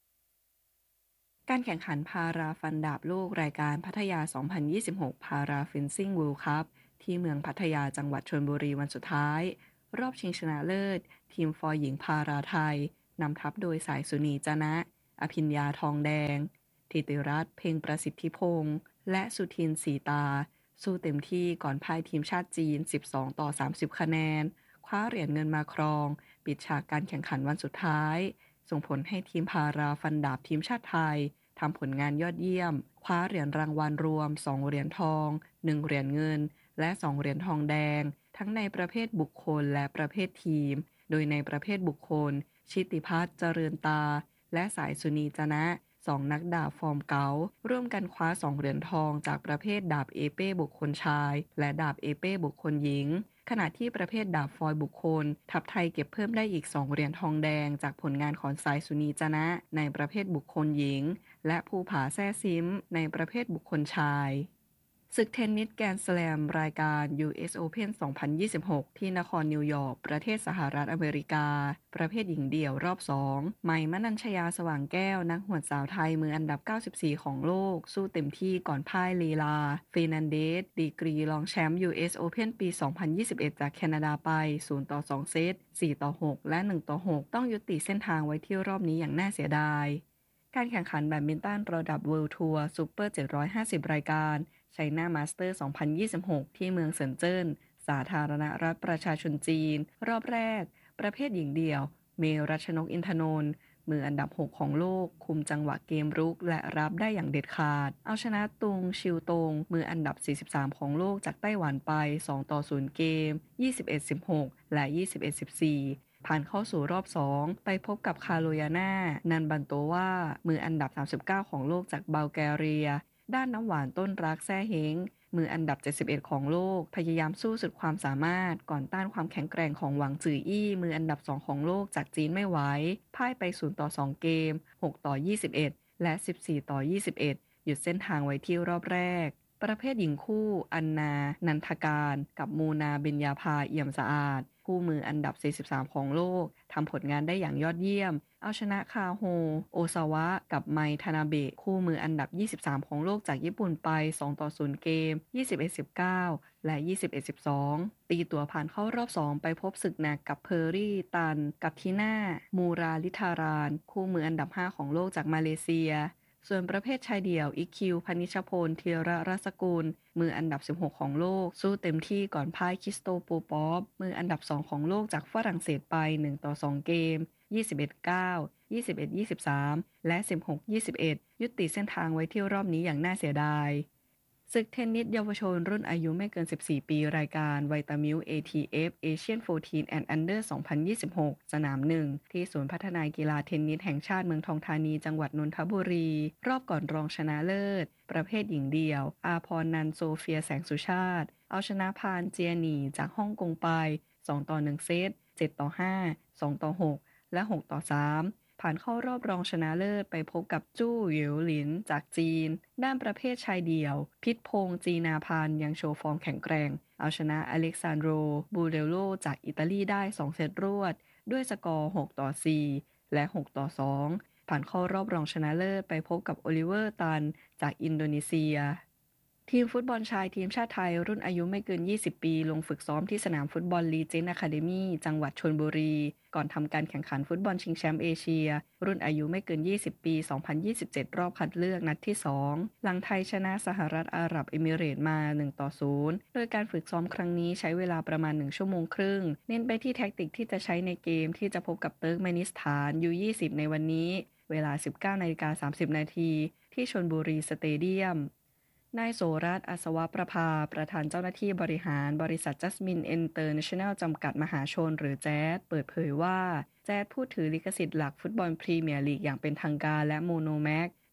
การแข่งขันพาราฟันดาบโลกรายการพัทยา สองพันยี่สิบหก พาราฟินซิ่ง เวิลด์ คัพ ที่เมืองพัทยาจังหวัดชลบุรีวันสุดท้ายรอบชิงชนะเลิศทีมฟอร์หญิงพาราไทยนำทัพโดยสายสุนีจนะอภิญญาทองแดงธิติรัตน์เพ็งประสิทธิพงษ์และสุทินสีตาสู้เต็มที่ก่อนพ่ายทีมชาติจีนสิบสองต่อสามสิบคะแนนคว้าเหรียญเงินมาครองปิดฉากการแข่งขันวันสุดท้ายส่งผลให้ทีมพาราฟันดาบทีมชาติไทยทำผลงานยอดเยี่ยมคว้าเหรียญรางวัลรวมสองเหรียญทองหนึ่งเหรียญเงินและสองเหรียญทองแดงทั้งในประเภทบุคคลและประเภททีมโดยในประเภทบุคคลชิติพัฒน์เจริญตาและสายสุนีจนะสองนักดาบฟอร์มเก๋าร่วมกันคว้าสองเหรียญทองจากประเภทดาบเอเป้บุคคลชายและดาบเอเป้บุคคลหญิงขณะที่ประเภทดาบฟอยบุคคลทัพไทยเก็บเพิ่มได้อีกสองเหรียญทองแดงจากผลงานของสายสุนีจนะในประเภทบุคคลหญิงและภูผาแซ่ซิมในประเภทบุคคลชายศึกเทนนิสแกรนด์สแลมรายการ ยู เอส Open สองพันยี่สิบหก ที่นครนิวยอร์กประเทศสหรัฐอเมริกาประเภทหญิงเดี่ยวรอบสองใหม่มนัญชยาสว่างแก้วนักหวดสาวไทยมืออันดับเก้าสิบสี่ของโลกสู้เต็มที่ก่อนพ่ายลีลาเฟร์นันเดสดีกรีรองแชมป์ ยู เอส Open ปี สองพันยี่สิบเอ็ด จากแคนาดาไป ศูนย์ต่อสอง เซต สี่ต่อหก และ หนึ่งต่อหก ต้องยุติเส้นทางไว้ที่รอบนี้อย่างน่าเสียดายการแข่งขันแบดมินตันระดับ World Tour Super เจ็ดร้อยห้าสิบ รายการChina Master สองพันยี่สิบหก ที่เมืองเซินเจิ้นสาธารณรัฐประชาชนจีนรอบแรกประเภทหญิงเดี่ยวเมรัชนกอินทนนท์มืออันดับหกของโลกคุมจังหวะเกมรุกและรับได้อย่างเด็ดขาดเอาชนะตุงชิวตงมืออันดับสี่สิบสามของโลกจากไต้หวันไปสองต่อศูนย์เกม ยี่สิบเอ็ด สิบหก และ ยี่สิบเอ็ด สิบสี่ผ่านเข้าสู่รอบสองไปพบกับคาโลยาน่านันบันโตวามืออันดับสามสิบเก้าของโลกจากบัลแกเรียด้านน้ำหวานต้นรักแซ่เฮงมืออันดับเจ็ดสิบเอ็ดของโลกพยายามสู้สุดความสามารถก่อนต้านความแข็งแกร่งของหวังจืออี้มืออันดับสองของโลกจากจีนไม่ไหวพ่ายไปศูนย์ต่อสองเกมหกต่อยี่สิบเอ็ดและสิบสี่ต่อยี่สิบเอ็ดหยุดเส้นทางไว้ที่รอบแรกประเภทหญิงคู่อันนานันทการกับมูนาเบญญาภาเอี่ยมสะอาดคู่มืออันดับสี่สิบสามของโลกทำผลงานได้อย่างยอดเยี่ยมเอาชนะคาโฮโอซาวะกับไมทานาเบะคู่มืออันดับยี่สิบสามของโลกจากญี่ปุ่นไปสองต่อศูนย์เกม ยี่สิบเอ็ด สิบเก้า และ ยี่สิบเอ็ด สิบสอง ตีตัวผ่านเข้ารอบสองไปพบศึกหนักกับเพอร์รี่ตันกับทีน่ามูราลิธารานคู่มืออันดับห้าของโลกจากมาเลเซียส่วนประเภทชายเดี่ยวอีคิวพนิชพลธีรรัศกุลมืออันดับสิบหกของโลกสู้เต็มที่ก่อนพ่ายคริสโตปูปอฟมืออันดับสองของโลกจากฝรั่งเศสไปหนึ่งต่อสองเกม ยี่สิบเอ็ด เก้า ยี่สิบเอ็ด ยี่สิบสาม และ สิบหก ยี่สิบเอ็ด ยุติเส้นทางไว้ที่รอบนี้อย่างน่าเสียดายศึกเทนนิสเยาวชนรุ่นอายุไม่เกินสิบสี่ปีรายการไวตามิล เอ ที เอฟ Asian สิบสี่ and Under สองพันยี่สิบหกสนามหนึ่งที่ศูนย์พัฒนากีฬาเทนนิสแห่งชาติเมืองทองธานีจังหวัดนนทบุรีรอบก่อนรองชนะเลิศประเภทหญิงเดี่ยวอาพรนันโซเฟียแสงสุชาติเอาชนะพานเจียหนีจากฮ่องกงไปสองต่อหนึ่งเซตเจ็ดต่อห้า สองต่อหกและหกต่อสามผ่านเข้ารอบรองชนะเลิศไปพบกับจู้เหวียวหลินจากจีนด้านประเภทชายเดี่ยวพิษพงษ์จีนาพานยังโชว์ฟอร์มแข็งแกร่งเอาชนะอเล็กซานโดรบูเรโลจากอิตาลีได้สองเซตรวดด้วยสกอร์หกต่อสี่และหกต่อสองผ่านเข้ารอบรองชนะเลิศไปพบกับโอลิเวอร์ตันจากอินโดนีเซียทีมฟุตบอลชายทีมชาติไทยรุ่นอายุไม่เกินยี่สิบปีลงฝึกซ้อมที่สนามฟุตบอลลีเจนด์อะคาเดมี่จังหวัดชลบุรีก่อนทำการแข่งขันฟุตบอลชิงแชมป์เอเชียรุ่นอายุไม่เกินยี่สิบปีสองพันยี่สิบเจ็ดรอบคัดเลือกนัดที่สองหลังไทยชนะสหรัฐอาหรับเอมิเรตส์มาหนึ่งต่อศูนย์โดยการฝึกซ้อมครั้งนี้ใช้เวลาประมาณหนึ่งชั่วโมงครึ่งเน้นไปที่แทคติกที่จะใช้ในเกมที่จะพบกับเติร์กเมนิสถาน ยู ยี่สิบ ในวันนี้เวลา สิบเก้านาฬิกาสามสิบนาทีที่ชลบุรีสเตเดียมนายโสรัตน์อัศวประภาประธานเจ้าหน้าที่บริหารบริษัทจัสมินเอ็นเตอร์เนชั่นแนลจำกัดมหาชนหรือแจ๊สเปิดเผยว่าแจ๊สผู้ถือลิขสิทธิ์หลักฟุตบอลพรีเมียร์ลีกอย่างเป็นทางการและโมโนแม็ก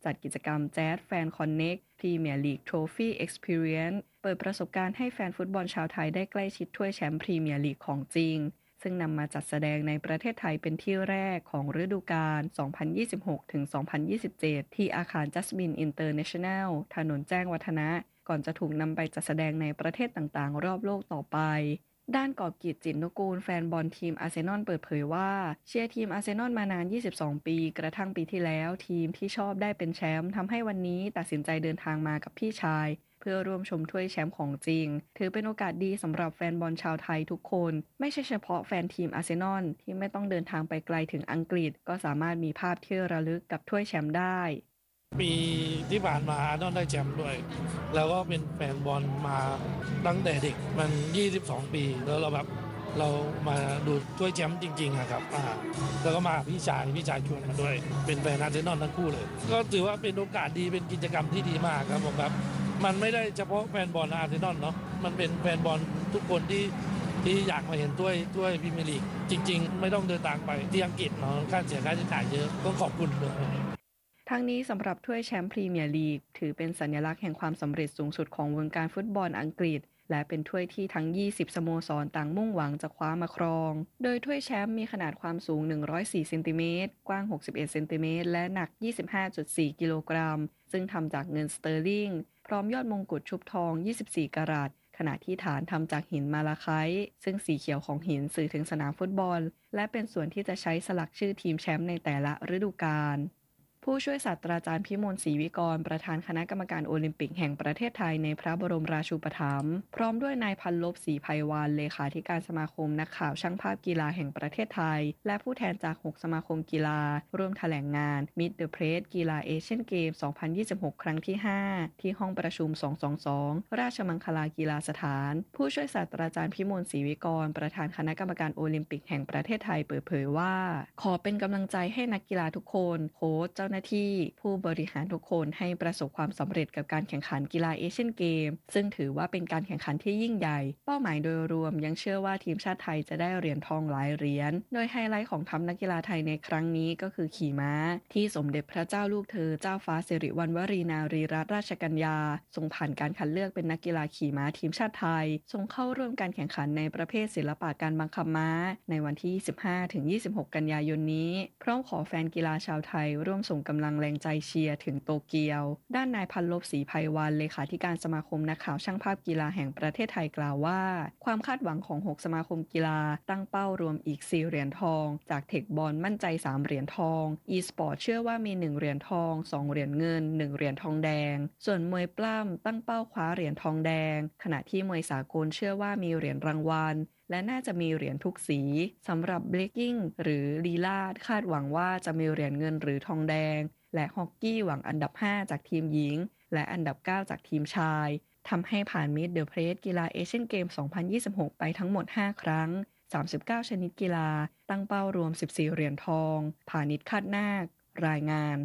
จัดกิจกรรม Jazz Fan Connect Premier League Trophy Experience เปิดประสบการณ์ให้แฟนฟุตบอลชาวไทยได้ใกล้ชิดถ้วยแชมป์พรีเมียร์ลีกของจริงซึ่งนำมาจัดแสดงในประเทศไทยเป็นที่แรกของฤดูกาล สองพันยี่สิบหกถึงสองพันยี่สิบเจ็ด ที่อาคาร Jasmine International ถนนแจ้งวัฒนะก่อนจะถูกนำไปจัดแสดงในประเทศต่างๆรอบโลกต่อไปด้านกอบกิจจิตรนุกูลแฟนบอลทีมอาร์เซนอลเปิดเผยว่าเชียร์ทีมอาร์เซนอลมานานยี่สิบสองปีกระทั่งปีที่แล้วทีมที่ชอบได้เป็นแชมป์ทำให้วันนี้ตัดสินใจเดินทางมากับพี่ชายเพื่อร่วมชมถ้วยแชมป์ของจริงถือเป็นโอกาสดีสำหรับแฟนบอลชาวไทยทุกคนไม่ใช่เฉพาะแฟนทีมอาร์เซนอลที่ไม่ต้องเดินทางไปไกลถึงอังกฤษก็สามารถมีภาพที่ระลึกกับถ้วยแชมป์ได้ปีที่ผ่านมาอาร์เซนอลได้แชมป์ด้วยแล้วก็เป็นแฟนบอลมาตั้งแต่เด็กมันยี่สิบสองปีแล้วเราแบบเรามาดูถ้วยแชมป์จริงๆครับอ่าแล้วก็มาพี่ชายพี่ชายชวนมาด้วยเป็นแฟนอาร์เซนอลทั้งคู่เลยก็ถือว่าเป็นโอกาสดีเป็นกิจกรรมที่ดีมากครับผมแบบมันไม่ได้เฉพาะแฟนบอลอาร์เซนอลเนาะมันเป็นแฟนบอลทุกคนที่ที่อยากมาเห็นถ้วยถ้วยพรีเมียร์ลีกจริงๆไม่ต้องเดินทางไปที่อังกฤษเนาะค่าเสียค่าใช้จ่ายเยอะก็ขอบคุณด้วยทั้งนี้สำหรับถ้วยแชมป์พรีเมียร์ลีกถือเป็นสัญลักษณ์แห่งความสำเร็จสูงสุดของวงการฟุตบอลอังกฤษและเป็นถ้วยที่ทั้งยี่สิบสโมสรต่างมุ่งหวังจะคว้ามาครองโดยถ้วยแชมป์มีขนาดความสูงหนึ่งร้อยสี่เซนติเมตรกว้างหกสิบเอ็ดเซนติเมตรและหนัก ยี่สิบห้าจุดสี่ กิโลกรัมซึ่งทำจากเงินสเตอร์ลิงพร้อมยอดมงกุฎชุบทองยี่สิบสี่กะรัตขณะที่ฐานทำจากหินมาลาไคต์ซึ่งสีเขียวของหินสื่อถึงสนามฟุตบอลและเป็นส่วนที่จะใช้สลักชื่อทีมแชมป์ในแต่ละฤดูกาลผู้ช่วยศาสตราจารย์พิมลศรีวิกรประธานคณะกรรมการโอลิมปิกแห่งประเทศไทยในพระบรมราชูปถัมภ์พร้อมด้วยนายพันลบศรีไพวาลเลขาธิการสมาคมนักข่าวช่างภาพกีฬาแห่งประเทศไทยและผู้แทนจากหกสมาคมกีฬาร่วมแถลงงาน Meet the Press กีฬาเอเชียนเกม สองพันยี่สิบหก ครั้งที่ห้าที่ห้องประชุมสองสองสองราชมังคลากีฬาสถานผู้ช่วยศาสตราจารย์พิมลศรีวิกรประธานคณะกรรมการโอลิมปิกแห่งประเทศไทยเปิดเผยว่าขอเป็นกำลังใจให้นักกีฬาทุกคนโค้ชเจ้าหน้าที่ผู้บริหารทุกคนให้ประสบความสำเร็จกับการแข่งขันกีฬาเอเชียนเกมซึ่งถือว่าเป็นการแข่งขันที่ยิ่งใหญ่เป้าหมายโดยรวมยังเชื่อว่าทีมชาติไทยจะได้เหรียญทองหลายเหรียญโดยไฮไลท์ของทัพนักกีฬาไทยในครั้งนี้ก็คือขี่ม้าที่สมเด็จพระเจ้าลูกเธอเจ้าฟ้าสิริวัณวรีนารีรัตนราชกัญญาทรงผ่านการคัดเลือกเป็นนักกีฬาขี่ม้าทีมชาติไทยทรงเข้าร่วมการแข่งขันในประเภทศิลปะการบังคับม้าในวันที่ ยี่สิบห้าถึงยี่สิบหก กันยายนนี้พร้อมขอแฟนกีฬาชาวไทยร่วมส่งกำลังแรงใจเชียร์ถึงโตเกียวด้านนายพันลบศรีไพวาลเลขาธิการสมาคมนักข่าวช่างภาพกีฬาแห่งประเทศไทยกล่าวว่าความคาดหวังของหกสมาคมกีฬาตั้งเป้ารวมอีกสี่เหรียญทองจากเทคบอลมั่นใจสามเหรียญทอง e-sport เชื่อว่ามีหนึ่งเหรียญทองสองเหรียญเงินหนึ่งเหรียญทองแดงส่วนมวยปล้ำตั้งเป้าคว้าเหรียญทองแดงขณะที่มวยสากลเชื่อว่ามีเหรียญรางวัลและน่าจะมีเหรียญทุกสีสำหรับเบรกกิ้งหรือลีลาดคาดหวังว่าจะมีเหรียญเงินหรือทองแดงและฮอกกี้หวังอันดับห้าจากทีมหญิงและอันดับเก้าจากทีมชายทำให้ผ่านมิดเดอะเพรสกีฬาเอเชียนเกม สองพันยี่สิบหก ไปทั้งหมดห้าครั้งสามสิบเก้าชนิดกีฬาตั้งเป้ารวมสิบสี่เหรียญทองพาณิชย์คาดนาครายงาน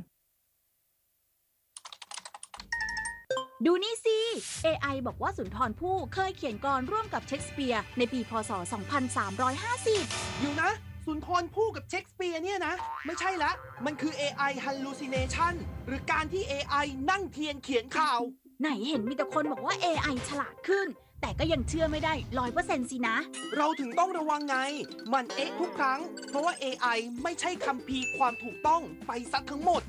ดูนี่สิ เอ ไอ บอกว่าสุนทรภู่เคยเขียนกลร่วมกับเชคสเปียร์ในปีพ.ศ. สองพันสามร้อยห้าสิบอยู่นะสุนทรภู่กับเชคสเปียร์เนี่ยนะไม่ใช่ละมันคือ เอ ไอ hallucination หรือการที่ เอ ไอ นั่งเทียนเขียนข่าวไหนเห็นมีแต่คนบอกว่า เอ ไอ ฉลาดขึ้นแต่ก็ยังเชื่อไม่ได้ ร้อยเปอร์เซ็นต์ สินะเราถึงต้องระวังไงมันเอ๊ะทุกครั้งเพราะว่า เอ ไอ ไม่ใช่คัมภีร์ความถูกต้องไปซะทั้งหมด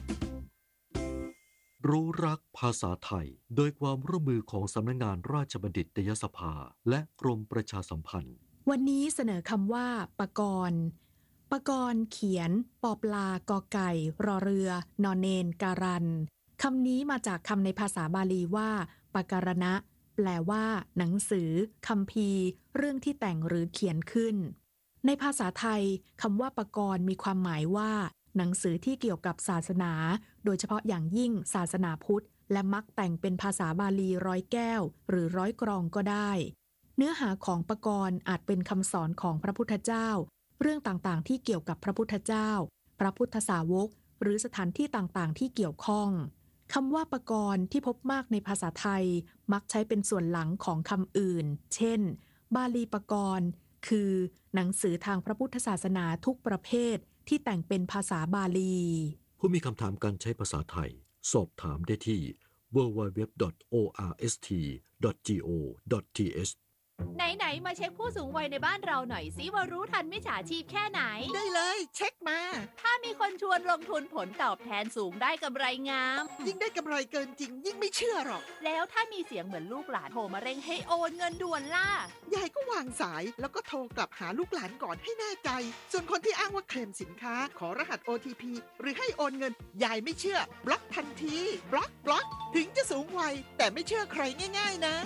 รู้รักภาษาไทยโดยความร่วมมือของสำนักงานราชบัณฑิตยสภาและกรมประชาสัมพันธ์วันนี้เสนอคำว่าปกรณ์ปกรณ์เขียนปอปลากอไก่รอเรือนอนเนนการันคำนี้มาจากคำในภาษาบาลีว่าปการณะแปลว่าหนังสือคัมภีร์เรื่องที่แต่งหรือเขียนขึ้นในภาษาไทยคำว่าปกรณ์มีความหมายว่าหนังสือที่เกี่ยวกับศาสนาโดยเฉพาะอย่างยิ่งศาสนาพุทธและมักแต่งเป็นภาษาบาลีร้อยแก้วหรือร้อยกรองก็ได้เนื้อหาของปกรณ์อาจเป็นคำสอนของพระพุทธเจ้าเรื่องต่างๆที่เกี่ยวกับพระพุทธเจ้าพระพุทธสาวกหรือสถานที่ต่างๆที่เกี่ยวข้องคำว่าปกรณ์ที่พบมากในภาษาไทยมักใช้เป็นส่วนหลังของคำอื่นเช่นบาลีปกรณ์คือหนังสือทางพระพุทธศาสนาทุกประเภทที่แต่งเป็นภาษาบาลีผู้มีคำถามการใช้ภาษาไทยสอบถามได้ที่ ดับเบิลยู ดับเบิลยู ดับเบิลยู ดอท โอ อาร์ เอส ที ดอท จี โอ ดอท ที เอชไหนๆมาเช็คผู้สูงวัยในบ้านเราหน่อยสิว่ารู้ทันมิจฉาชีพแค่ไหนได้เลยเช็คมาถ้ามีคนชวนลงทุนผลตอบแทนสูงได้กำไรงามยิ่งได้กำไรเกินจริงยิ่งไม่เชื่อหรอกแล้วถ้ามีเสียงเหมือนลูกหลานโทรมาเร่งให้โอนเงินด่วนล่ะยายก็วางสายแล้วก็โทรกลับหาลูกหลานก่อนให้แน่ใจส่วนคนที่อ้างว่าเคลมสินค้าขอรหัส โอ ที พี หรือให้โอนเงินยายไม่เชื่อบล็อกทันทีบล็อกบล็อกถึงจะสูงวัยแต่ไม่เชื่อใครง่ายๆนะ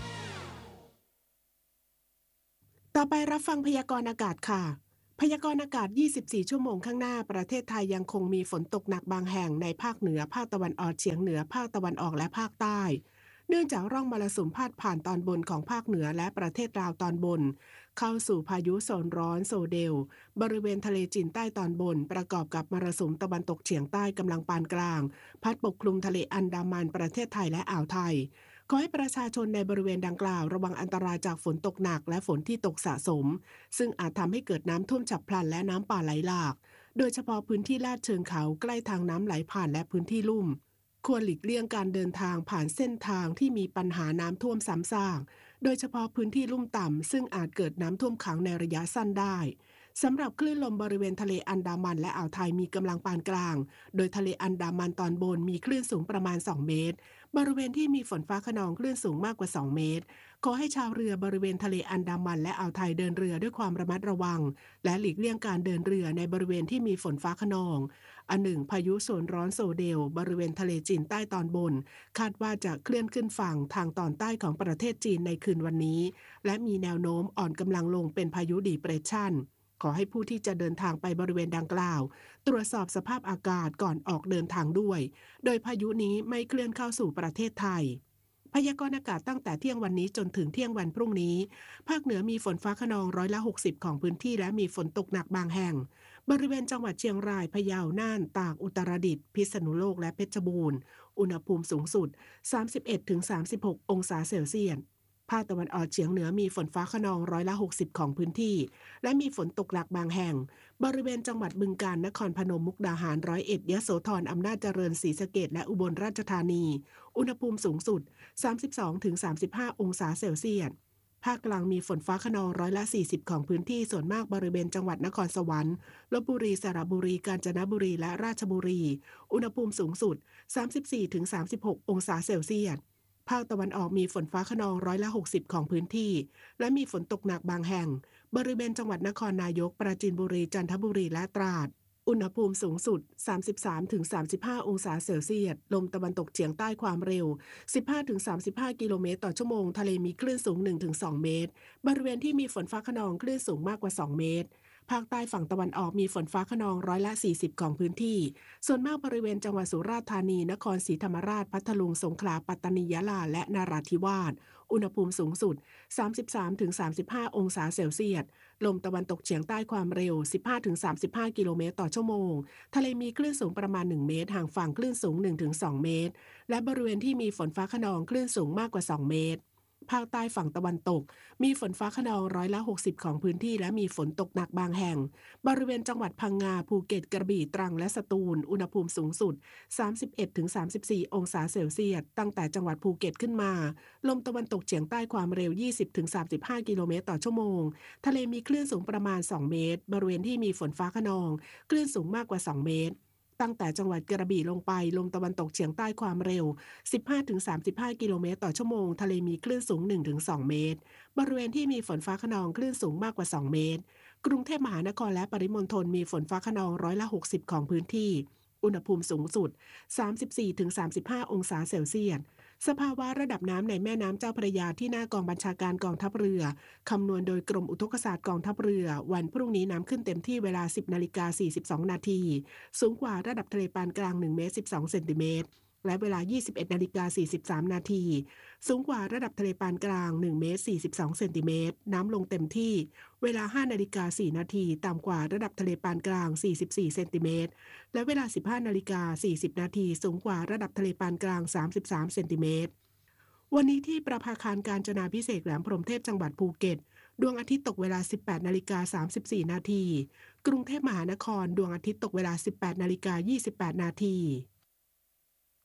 ต่อไปรับฟังพยากรณ์อากาศค่ะพยากรณ์อากาศยี่สิบสี่ชั่วโมงข้างหน้าประเทศไทยยังคงมีฝนตกหนักบางแห่งในภาคเหนือภาคตะวันออกเฉียงเหนือภาคตะวันออกและภาคใต้เนื่องจากร่องมรสุมพาดผ่านตอนบนของภาคเหนือและประเทศลาวตอนบนเข้าสู่พายุโซนร้อนโซเดลบริเวณทะเลจีนใต้ตอนบนประกอบกับมรสุมตะวันตกเฉียงใต้กำลังปานกลางพัดปกคลุมทะเลอันดามันประเทศไทยและอ่าวไทยขอให้ประชาชนในบริเวณดังกล่าวระวังอันตรายจากฝนตกหนักและฝนที่ตกสะสมซึ่งอาจทำให้เกิดน้ำท่วมฉับพลันและน้ำป่าไหลหลากโดยเฉพาะพื้นที่ลาดเชิงเขาใกล้ทางน้ำไหลผ่านและพื้นที่ลุ่มควรหลีกเลี่ยงการเดินทางผ่านเส้นทางที่มีปัญหาน้ำท่วมซ้ำซากโดยเฉพาะพื้นที่ลุ่มต่ำซึ่งอาจเกิดน้ำท่วมขังในระยะสั้นได้สำหรับคลื่นลมบริเวณทะเลอันดามันและอ่าวไทยมีกำลังปานกลางโดยทะเลอันดามันตอนบนมีคลื่นสูงประมาณสองเมตรบริเวณที่มีฝนฟ้าคะนองคลื่นสูงมากกว่าสองเมตรขอให้ชาวเรือบริเวณทะเลอันดามันและอ่าวไทยเดินเรือด้วยความระมัดระวังและหลีกเลี่ยงการเดินเรือในบริเวณที่มีฝนฟ้าคะนองอันหนึ่งพายุโซนร้อนโซเดลบริเวณทะเลจีนใต้ตอนบนคาดว่าจะเคลื่อนขึ้นฝั่งทางตอนใต้ของประเทศจีนในคืนวันนี้และมีแนวโน้มอ่อนกำลังลงเป็นพายุดีเพรสชันขอให้ผู้ที่จะเดินทางไปบริเวณดังกล่าวตรวจสอบสภาพอากาศก่อนออกเดินทางด้วยโดยพายุนี้ไม่เคลื่อนเข้าสู่ประเทศไทยพยากรณ์อากาศตั้งแต่เที่ยงวันนี้จนถึงเที่ยงวันพรุ่งนี้ภาคเหนือมีฝนฟ้าคะนองร้อยละหกสิบของพื้นที่และมีฝนตกหนักบางแห่งบริเวณจังหวัดเชียงรายพะเยาน่านตากอุตรดิตถ์พิษณุโลกและเพชรบูรณ์อุณหภูมิสูงสุด สามสิบเอ็ดถึงสามสิบหก องศาเซลเซียสภาคตะวันออกเฉียงเหนือมีฝนฟ้าคะนองร้อยละหกสิบของพื้นที่และมีฝนตกหนักบางแห่งบริเวณจังหวัดบึงกาฬนครพนมมุกดาหารร้อยเอ็ดยโสธรอำนาจเจริญศรีสะเกษและอุบลราชธานีอุณหภูมิสูงสุด สามสิบสองถึงสามสิบห้า องศาเซลเซียสภาคกลางมีฝนฟ้าคะนองร้อยละสี่สิบของพื้นที่ส่วนมากบริเวณจังหวัดนครสวรรค์ลพบุรีสระบุรีกาญจนบุรีและราชบุรีอุณหภูมิสูงสุด สามสิบสี่ถึงสามสิบหก องศาเซลเซียสภาคตะวันออกมีฝนฟ้าคะนองร้อยละหกสิบของพื้นที่และมีฝนตกหนักบางแห่งบริเวณจังหวัดนครนายกปราจีนบุรีจันทบุรีและตราดอุณหภูมิสูงสุด สามสิบสามถึงสามสิบห้า องศาเซลเซียสลมตะวันตกเฉียงใต้ความเร็ว สิบห้าถึงสามสิบห้า กิโลเมตรต่อชั่วโมงทะเลมีคลื่นสูง หนึ่งถึงสอง เมตรบริเวณที่มีฝนฟ้าคะนองคลื่นสูงมากกว่าสองเมตรภาคใต้ฝั่งตะวันออกมีฝนฟ้าคะนองร้อยละสี่สิบของพื้นที่ส่วนมากบริเวณจังหวัดสุราษฎร์ธานีนครศรีธรรมราชพัทลุงสงขลาปัตตานียะลาและนราธิวาสอุณหภูมิสูงสุด สามสิบสามถึงสามสิบห้า องศาเซลเซียสลมตะวันตกเฉียงใต้ความเร็ว สิบห้าถึงสามสิบห้า กิโลเมตรต่อชั่วโมงทะเลมีคลื่นสูงประมาณหนึ่งเมตรห่างฝั่งคลื่นสูง หนึ่งถึงสอง เมตรและบริเวณที่มีฝนฟ้าคะนองคลื่นสูงมากกว่าสองเมตรภาคใต้ฝั่งตะวันตกมีฝนฟ้าคะนองร้อยละหกสิบของพื้นที่และมีฝนตกหนักบางแห่งบริเวณจังหวัดพังงาภูเก็ตกระบี่ตรังและสตูลอุณหภูมิสูงสุด สามสิบเอ็ดถึงสามสิบสี่ องศาเซลเซียสตั้งแต่จังหวัดภูเก็ตขึ้นมาลมตะวันตกเฉียงใต้ความเร็ว ยี่สิบถึงสามสิบห้า กิโลเมตรต่อชั่วโมงทะเลมีคลื่นสูงประมาณสองเมตรบริเวณที่มีฝนฟ้าคะนองคลื่นสูงมากกว่าสองเมตรตั้งแต่จังหวัดกระบี่ลงไปลมตะวันตกเฉียงใต้ความเร็ว สิบห้าถึงสามสิบห้า กิโลเมตรต่อชั่วโมงทะเลมีคลื่นสูง หนึ่งถึงสอง เมตรบริเวณที่มีฝนฟ้าคะนองคลื่นสูงมากกว่าสองเมตรกรุงเทพมหานครและปริมณฑลมีฝนฟ้าคะนองร้อยละหกสิบของพื้นที่อุณหภูมิสูงสุด สามสิบสี่ถึงสามสิบห้า องศาเซลเซียสสภาวะระดับน้ำในแม่น้ำเจ้าพระยาที่หน้ากองบัญชาการกองทัพเรือคำนวณโดยกรมอุทกศาสตร์กองทัพเรือวันพรุ่งนี้น้ำขึ้นเต็มที่เวลา สิบนาฬิกาสี่สิบสอง นาทีสูงกว่าระดับทะเลปานกลางหนึ่งเมตรสิบสองเซนติเมตรและเวลา ยี่สิบเอ็ดนาฬิกาสี่สิบสาม นาทีสูงกว่าระดับทะเลปานกลางหนึ่งเมตรสี่สิบสองเซนติเมตรน้ำลงเต็มที่เวลา ห้านาฬิกาสี่นาทีต่ำกว่าระดับทะเลปานกลางสี่สิบสี่เซนติเมตรและเวลา สิบห้านาฬิกาสี่สิบ นาทีสูงกว่าระดับทะเลปานกลางสามสิบสามเซนติเมตรวันนี้ที่ประภาคารกาญจนาภิเษกแหลมพรหมเทพจังหวัดภูเก็ตดวงอาทิตย์ตกเวลา สิบแปดนาฬิกาสามสิบสี่ นาทีกรุงเทพมหานครดวงอาทิตย์ตกเวลา สิบแปดนาฬิกายี่สิบแปด นาที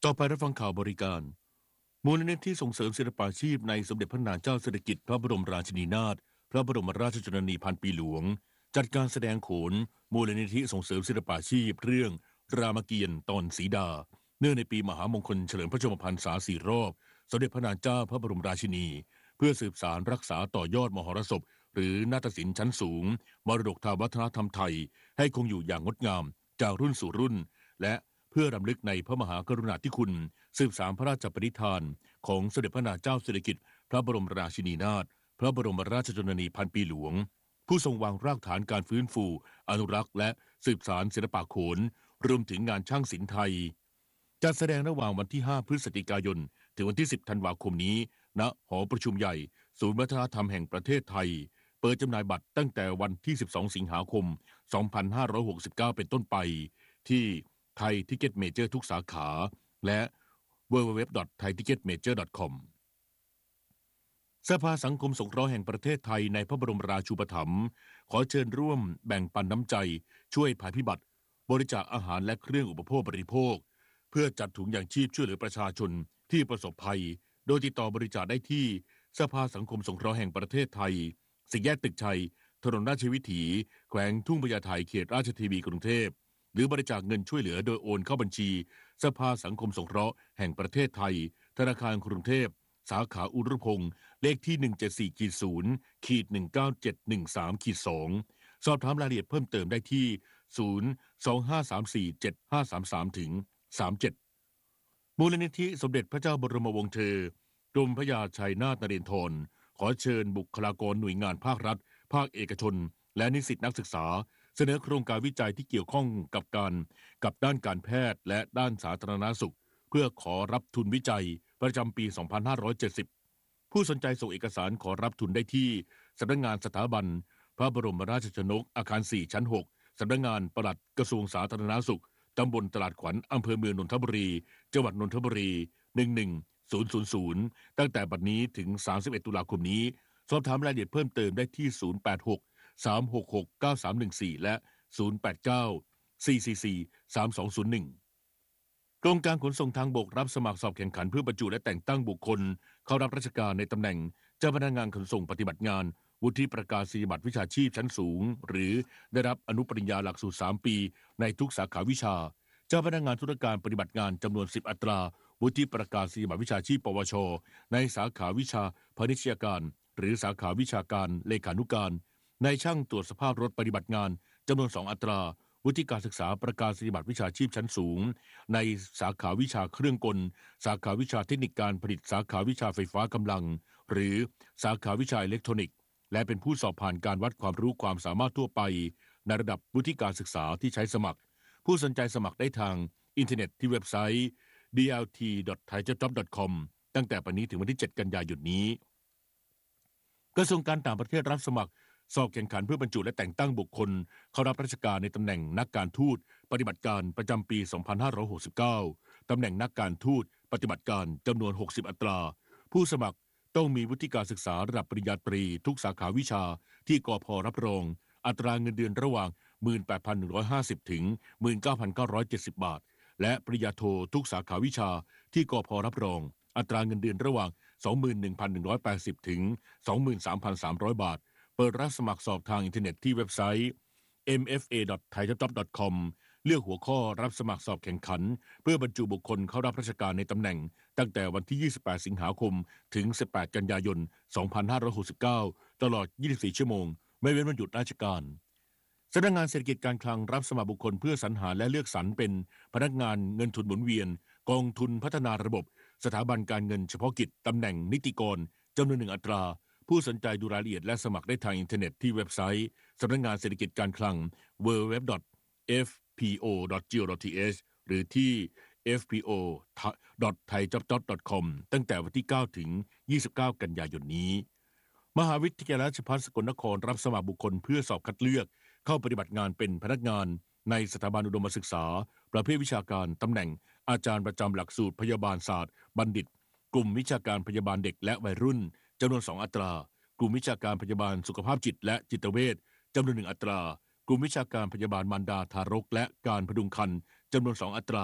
ต่อไปรับฟังข่าวบริการมูลนิธิส่งเสริมศิลปาชีพในสมเด็จพระนางเจ้าสิริกิติ์พระบรมราชินีนาถพระบรมราชชนนีพันปีหลวงจัดการแสดงโขนมูลนิธิส่งเสริมศิลปาชีพเรื่องรามเกียรติ์ตอนสีดาเนื่องในปีมหามงคลเฉลิมพระชนมพรรษาสี่รอบสมเด็จพระนางเจ้าพระบรมราชินีเพื่อสืบสานรักษาต่อยอดมหรสพหรือนาฏศิลป์ชั้นสูงมรดกทางวัฒนธรรมไทยให้คงอยู่อย่างงดงามจากรุ่นสู่รุ่นและเพื่อรำลึกในพระมหากรุณาธิคุณสืบสานพระราชปณิธานของสมเด็จพระนางเจ้าสิริกิติ์พระบรมราชินีนาถพระบรมราชชนนีพันปีหลวงผู้ทรงวางรากฐานการฟื้นฟูอนุรักษ์และสืบสานศิลปะโขนรวมถึงงานช่างศิลป์ไทยจัดแสดงระหว่างวันที่ห้าพฤศจิกายนถึงวันที่สิบธันวาคมนี้ณหอประชุมใหญ่ศูนย์วัฒนธรรมแห่งประเทศไทยเปิดจำหน่ายบัตรตั้งแต่วันที่สิบสองสิงหาคมสองพันห้าร้อยหกสิบเก้าเป็นต้นไปที่ไทยทิกเก็ตเมเจอร์ทุกสาขาและ ดับเบิลยู ดับเบิลยู ดับเบิลยู ดอท ไทย ทิกเก็ต เมเจอร์ ดอท คอม สภาสังคมสงเคราะห์แห่งประเทศไทยในพระบรมราชูปถัมภ์ขอเชิญร่วมแบ่งปันน้ำใจช่วยภัยพิบัติบริจาคอาหารและเครื่องอุปโภคบริโภคเพื่อจัดถุงยางชีพช่วยเหลือประชาชนที่ประสบภัยโดยติดต่อบริจาคได้ที่สภาสังคมสงเคราะห์แห่งประเทศไทยสี่แยกตึกชัยถนนราชวิถีแขวงทุ่งพญาไทเขตราชเทวีกรุงเทพหรือบริจาคเงินช่วยเหลือโดยโอนเข้าบัญชีสภาสังคมสงเคราะห์แห่งประเทศไทยธนาคารกรุงเทพสาขาอุรุพงศ์เลขที่ หนึ่งเจ็ดสี่ ศูนย์ หนึ่งเก้าเจ็ดหนึ่งสาม สอง สอบถามรายละเอียดเพิ่มเติมได้ที่ ศูนย์ สอง ห้า สาม สี่ เจ็ด ห้า สาม สาม ถึง สามสิบเจ็ด มูลนิธิสมเด็จพระเจ้าบรมวงศ์เธอกรมพระยาชัยนาทนเรนทรขอเชิญบุคลากรหน่วยงานภาครัฐภาคเอกชนและนิสิตนักศึกษาเสนอโครงการวิจัยที่เกี่ยวข้องกับการกับด้านการแพทย์และด้านสาธารณสุขเพื่อขอรับทุนวิจัยประจำปี สองพันห้าร้อยเจ็ดสิบ ผู้สนใจส่งเอกสารขอรับทุนได้ที่สำนักงานสถาบันพระบรมราชชนกอาคาร สี่ ชั้น หก สำนักงานปลัดกระทรวงสาธารณสุขตำบลตลาดขวัญอำเภอเมืองนนทบุรีจังหวัดนนทบุรี หนึ่งหนึ่งศูนย์ศูนย์ศูนย์ ตั้งแต่บัดนี้ถึง สามสิบเอ็ด ตุลาคมนี้สอบถามรายละเอียดเพิ่มเติมได้ที่ ศูนย์ แปด หก สาม หก หก เก้า สาม หนึ่ง สี่ และ ศูนย์ แปด เก้า สี่ สี่ สี่ สาม สอง ศูนย์ หนึ่ง กรมการขนส่งทางบกรับสมัครสอบแข่งขันเพื่อบรรจุและแต่งตั้งบุคคลเข้ารับราชการในตำแหน่งเจ้าพนักงานขนส่งปฏิบัติงานวุฒิประกาศนียบัตรวิชาชีพชั้นสูงหรือได้รับอนุปริญญาหลักสูตรสามปีในทุกสาขาวิชาเจ้าพนักงานธุรการปฏิบัติงานจำนวนสิบอัตราวุฒิประกาศนียบัตรวิชาชีพปวชในสาขาวิชาพาณิชยการหรือสาขาวิชาการเลขานุการในช่างตรวจสภาพรถปฏิบัติงานจำนวนสองอัตราวุฒิการศึกษาประกาศนียบัตรวิชาชีพชั้นสูงในสาขาวิชาเครื่องกลสาขาวิชาเทคนิคการผลิตสาขาวิชาไฟฟ้ากำลังหรือสาขาวิชาอิเล็กทรอนิกส์และเป็นผู้สอบผ่านการวัดความรู้ความสามารถทั่วไปในระดับวุฒิการศึกษาที่ใช้สมัครผู้สนใจสมัครได้ทางอินเทอร์เน็ตที่เว็บไซต์ ดี แอล ที ดอท ไทยจ็อบจ็อบ ดอท คอม ตั้งแต่ปัจจุบันถึงวันที่เจ็ดกันยายนนี้กระทรวงการต่างประเทศรับสมัครสอบแข่งขันเพื่อบรรจุและแต่งตั้งบุคคลเข้ารับราชการในตำแหน่งนักการทูตปฏิบัติการประจำปี สองพันห้าร้อยหกสิบเก้า ตำแหน่งนักการทูตปฏิบัติการจำนวน หกสิบ อัตราผู้สมัครต้องมีวุฒิการศึกษาระดับปริญญาตรีทุกสาขาวิชาที่กพ.รับรองอัตราเงินเดือนระหว่าง หนึ่งหมื่นแปดพันหนึ่งร้อยห้าสิบ ถึง หนึ่งหมื่นเก้าพันเก้าร้อยเจ็ดสิบ บาทและปริญญาโททุกสาขาวิชาที่กพ.รับรองอัตราเงินเดือนระหว่าง สองหมื่นหนึ่งพันหนึ่งร้อยแปดสิบ ถึง สองหมื่นสามพันสามร้อย บาทเปิดรับสมัครสอบทางอินเทอร์เน็ตที่เว็บไซต์ เอ็ม เอฟ เอ ดอท ไทยจ็อบจ็อบ ดอท คอม เลือกหัวข้อรับสมัครสอบแข่งขันเพื่อบรรจุบุคคลเข้ารับราชการในตำแหน่งตั้งแต่วันที่ยี่สิบแปดสิงหาคมถึงสิบแปดกันยายนสองพันห้าร้อยหกสิบเก้าตลอดยี่สิบสี่ชั่วโมงไม่เว้นวันหยุดราชการสำนักงานเศรษฐกิจการคลังรับสมัครบุคคลเพื่อสรรหาและเลือกสรรเป็นพนักงานเงินทุนหมุนเวียนกองทุนพัฒนาระบบสถาบันการเงินเฉพาะกิจตำแหน่งนิติกรจำนวนหนึ่งอัตราผู้สนใจดูรายละเอียดและสมัครได้ทางอินเทอร์เน็ตที่เว็บไซต์สำนักงานเศรษฐกิจการคลัง ดับเบิลยู ดับเบิลยู ดับเบิลยู ดอท เอฟ พี โอ ดอท จี โอ ดอท ที เอช หรือที่ เอฟ พี โอ ดอท ไทยจ็อบจ็อบ ดอท คอม ตั้งแต่วันที่เก้าถึงยี่สิบเก้ากันยายนนี้มหาวิทยาลัยราชภัฏสกลนครรับสมัครบุคคลเพื่อสอบคัดเลือกเข้าปฏิบัติงานเป็นพนักงานในสถาบันอุดมศึกษาประเภทวิชาการตำแหน่งอาจารย์ประจำหลักสูตรพยาบาลศาสตร์บัณฑิตกลุ่มวิชาการพยาบาลเด็กและวัยรุ่นจำนวนสองอัตรากลุ่มวิชาการพยาบาลสุขภาพจิตและจิตเวชจำนวนหนึ่งอัตรากลุ่มวิชาการพยาบาลมารดาทารกและการพดุงครรภ์จำนวนสองอัตรา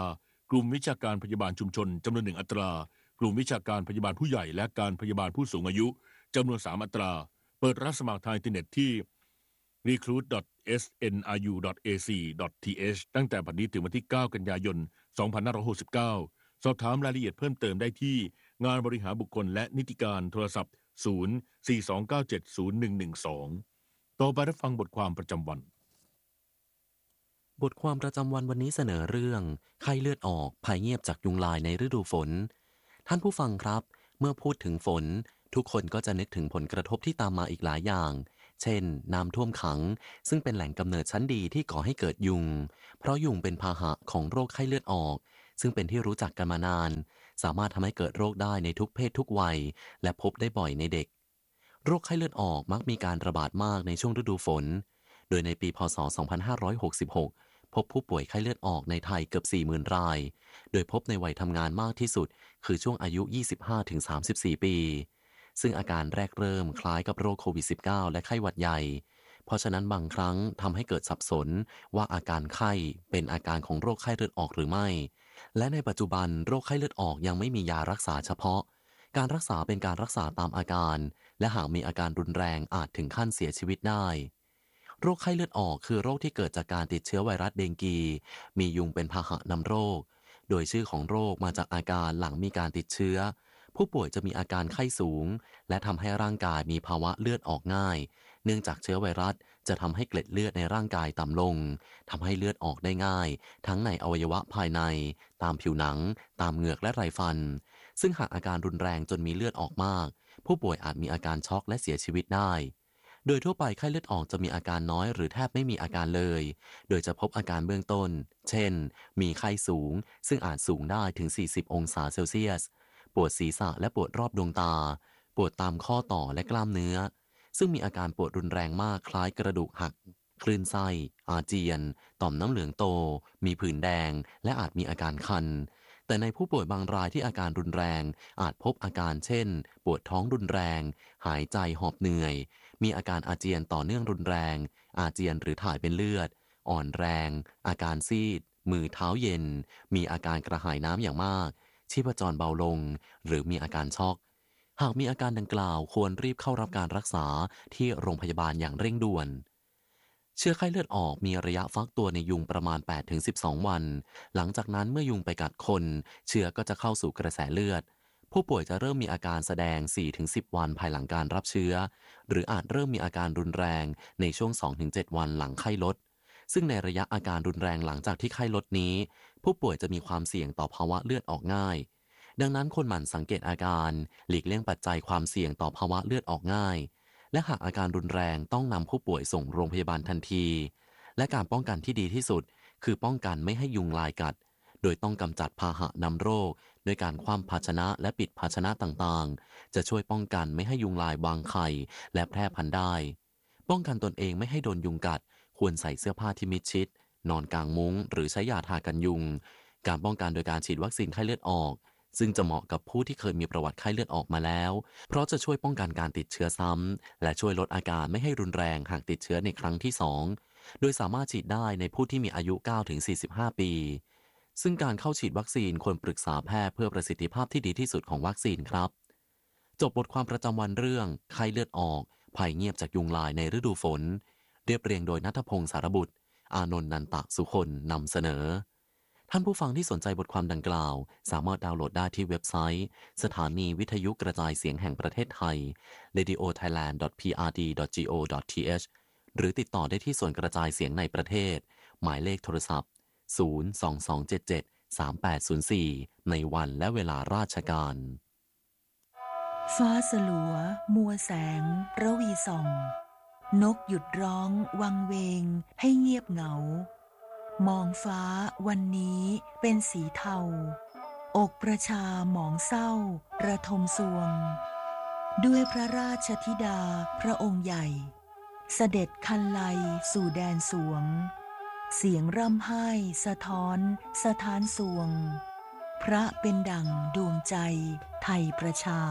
กลุ่มวิชาการพยาบาลชุมชนจำนวนหนึ่งอัตรากลุ่มวิชาการพยาบาลผู้ใหญ่และการพยาบาลผู้สูงอายุจำนวนสามอัตราเปิดรับสมัครทางอินเทอร์เน็ตที่ รีครูท ดอท เอส เอ็น อาร์ ยู ดอท เอ ซี ดอท ที เอช ตั้งแต่บัดนี้ถึงวันที่เก้ากันยายนสองพันห้าร้อยหกสิบเก้าสอบถามรายละเอียดเพิ่มเติมได้ที่งานบริหารบุคคลและนิติการโทรศัพท์ศูนย์ สี่ สอง เก้า เจ็ด ศูนย์ หนึ่ง หนึ่ง สองต่อไปรับฟังบทความประจำวันบทความประจำวันวันนี้เสนอเรื่องไข้เลือดออกภัยเงียบจากยุงลายในฤดูฝนท่านผู้ฟังครับเมื่อพูดถึงฝนทุกคนก็จะนึกถึงผลกระทบที่ตามมาอีกหลายอย่างเช่นน้ำท่วมขังซึ่งเป็นแหล่งกำเนิดชั้นดีที่ก่อให้เกิดยุงเพราะยุงเป็นพาหะของโรคไข้เลือดออกซึ่งเป็นที่รู้จักกันมานานสามารถทำให้เกิดโรคได้ในทุกเพศทุกวัยและพบได้บ่อยในเด็กโรคไข้เลือดออกมักมีการระบาดมากในช่วงฤดูฝนโดยในปีพ.ศ. สองพันห้าร้อยหกสิบหกพบผู้ป่วยไข้เลือดออกในไทยเกือบ สี่หมื่น รายโดยพบในวัยทำงานมากที่สุดคือช่วงอายุ ยี่สิบห้าถึงสามสิบสี่ ปีซึ่งอาการแรกเริ่มคล้ายกับโรคโควิด สิบเก้า และไข้หวัดใหญ่เพราะฉะนั้นบางครั้งทำให้เกิดสับสนว่าอาการไข้เป็นอาการของโรคไข้เลือดออกหรือไม่และในปัจจุบันโรคไข้เลือดออกยังไม่มียารักษาเฉพาะการรักษาเป็นการรักษาตามอาการและหากมีอาการรุนแรงอาจถึงขั้นเสียชีวิตได้โรคไข้เลือดออกคือโรคที่เกิดจากการติดเชื้อไวรัสเดงกีมียุงเป็นพาหะนำโรคโดยชื่อของโรคมาจากอาการหลังมีการติดเชื้อผู้ป่วยจะมีอาการไข้สูงและทำให้ร่างกายมีภาวะเลือดออกง่ายเนื่องจากเชื้อไวรัสจะทำให้เกล็ดเลือดในร่างกายต่ำลงทำให้เลือดออกได้ง่ายทั้งในอวัยวะภายในตามผิวหนังตามเหงือกและไรฟันซึ่งหากอาการรุนแรงจนมีเลือดออกมากผู้ป่วยอาจมีอาการช็อกและเสียชีวิตได้โดยทั่วไปไข้เลือดออกจะมีอาการน้อยหรือแทบไม่มีอาการเลยโดยจะพบอาการเบื้องต้นเช่นมีไข้สูงซึ่งอาจสูงได้ถึงสี่สิบองศาเซลเซียสปวดศีรษะและปวดรอบดวงตาปวดตามข้อต่อและกล้ามเนื้อซึ่งมีอาการปวดรุนแรงมากคล้ายกระดูกหักคลื่นไส้อาเจียนต่อมน้ำเหลืองโตมีผื่นแดงและอาจมีอาการคันแต่ในผู้ป่วยบางรายที่อาการรุนแรงอาจพบอาการเช่นปวดท้องรุนแรงหายใจหอบเหนื่อยมีอาการอาเจียนต่อเนื่องรุนแรงอาเจียนหรือถ่ายเป็นเลือดอ่อนแรงอาการซีดมือเท้าเย็นมีอาการกระหายน้ำอย่างมากชีพจรเบาลงหรือมีอาการช็อกหากมีอาการดังกล่าวควรรีบเข้ารับการรักษาที่โรงพยาบาลอย่างเร่งด่วนเชื้อไข้เลือดออกมีระยะฟักตัวในยุงประมาณ แปดถึงสิบสอง วันหลังจากนั้นเมื่อยุงไปกัดคนเชื้อก็จะเข้าสู่กระแสเลือดผู้ป่วยจะเริ่มมีอาการแสดง สี่ถึงสิบ วันภายหลังการรับเชื้อหรืออาจเริ่มมีอาการรุนแรงในช่วง สองถึงเจ็ด วันหลังไข้ลดซึ่งในระยะอาการรุนแรงหลังจากที่ไข้ลดนี้ผู้ป่วยจะมีความเสี่ยงต่อภาวะเลือดออกง่ายดังนั้นควรหมั่นสังเกตอาการหลีกเลี่ยงปัจจัยความเสี่ยงต่อภาวะเลือดออกง่ายและหากอาการรุนแรงต้องนำผู้ป่วยส่งโรงพยาบาลทันทีและการป้องกันที่ดีที่สุดคือป้องกันไม่ให้ยุงลายกัดโดยต้องกำจัดพาหะนำโรคด้วยการคว่ำภาชนะและปิดภาชนะต่างๆจะช่วยป้องกันไม่ให้ยุงลายวางไข่และแพร่พันธุ์ได้ป้องกันตนเองไม่ให้โดนยุงกัดควรใส่เสื้อผ้าที่มิดชิดนอนกลางมุ้งหรือใช้ยาทากันยุงการป้องกันโดยการฉีดวัคซีนไข้เลือดออกซึ่งจะเหมาะกับผู้ที่เคยมีประวัติไข้เลือดออกมาแล้วเพราะจะช่วยป้องกันการติดเชื้อซ้ำและช่วยลดอาการไม่ให้รุนแรงหากติดเชื้อในครั้งที่สองโดยสามารถฉีดได้ในผู้ที่มีอายุ เก้าถึงสี่สิบห้า ปีซึ่งการเข้าฉีดวัคซีนควรปรึกษาแพทย์เพื่อประสิทธิภาพที่ดีที่สุดของวัคซีนครับจบบทความประจำวันเรื่องไข้เลือดออกภัยเงียบจากยุงลายในฤดูฝนเรียบเรียงโดยณัฐพงศ์สารบุตรอานนท์นันตะสุคนนำเสนอท่านผู้ฟังที่สนใจบทความดังกล่าวสามารถดาวน์โหลดได้ที่เว็บไซต์สถานีวิทยุกระจายเสียงแห่งประเทศไทย เรดิโอไทยแลนด์ ดอท พี อาร์ ดี ดอท จี โอ ดอท ที เอช หรือติดต่อได้ที่ส่วนกระจายเสียงในประเทศหมายเลขโทรศัพท์ศูนย์ สอง สอง เจ็ด เจ็ด สาม แปด ศูนย์ สี่ ในวันและเวลาราชการฟ้าสลัวมัวแสงระวีส่องนกหยุดร้องวังเวงให้เงียบเหงามองฟ้าวันนี้เป็นสีเทาอกประชาหมองเศร้าระทมสวงด้วยพระราชธิดาพระองค์ใหญ่เสด็จคันไลสู่แดนสวงเสียงร่ำไห้สะท้อนสะท้านสวงพระเป็นดั่งดวงใจไทยประชา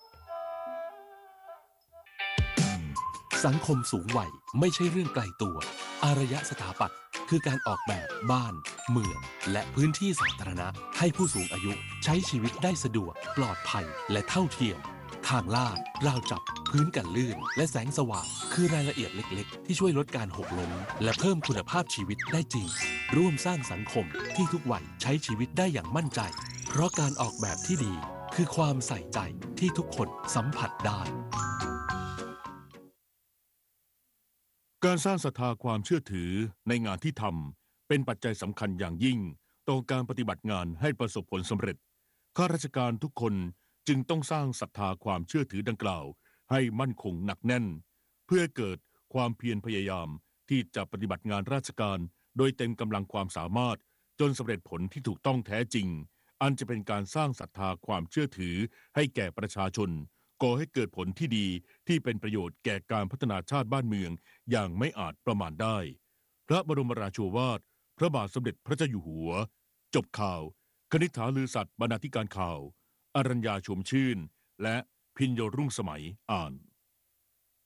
สังคมสูงวัยไม่ใช่เรื่องไกลตัวอารยสถาปัตย์คือการออกแบบบ้านเมืองและพื้นที่สาธารณะให้ผู้สูงอายุใช้ชีวิตได้สะดวกปลอดภัยและเท่าเทียมทางลาดราวจับพื้นกันลื่นและแสงสว่างคือรายละเอียดเล็กๆที่ช่วยลดการหกล้มและเพิ่มคุณภาพชีวิตได้จริงร่วมสร้างสังคมที่ทุกวัยใช้ชีวิตได้อย่างมั่นใจเพราะการออกแบบที่ดีคือความใส่ใจที่ทุกคนสัมผัสได้การสร้างศรัทธาความเชื่อถือในงานที่ทำเป็นปัจจัยสำคัญอย่างยิ่งต่อการปฏิบัติงานให้ประสบผลสำเร็จข้าราชการทุกคนจึงต้องสร้างศรัทธาความเชื่อถือดังกล่าวให้มั่นคงหนักแน่นเพื่อเกิดความเพียรพยายามที่จะปฏิบัติงานราชการโดยเต็มกำลังความสามารถจนสำเร็จผลที่ถูกต้องแท้จริงอันจะเป็นการสร้างศรัทธาความเชื่อถือให้แก่ประชาชนก่อให้เกิดผลที่ดีที่เป็นประโยชน์แก่การพัฒนาชาติบ้านเมืองอย่างไม่อาจประมาณได้พระบรมราโชวาทพระบาทสมเด็จพระเจ้าอยู่หัวจบข่าวคณิษฐาลือสัตย์บรรณาธิการข่าวอรัญญาชมชื่นและพิญโยรุ่งสมัยอ่าน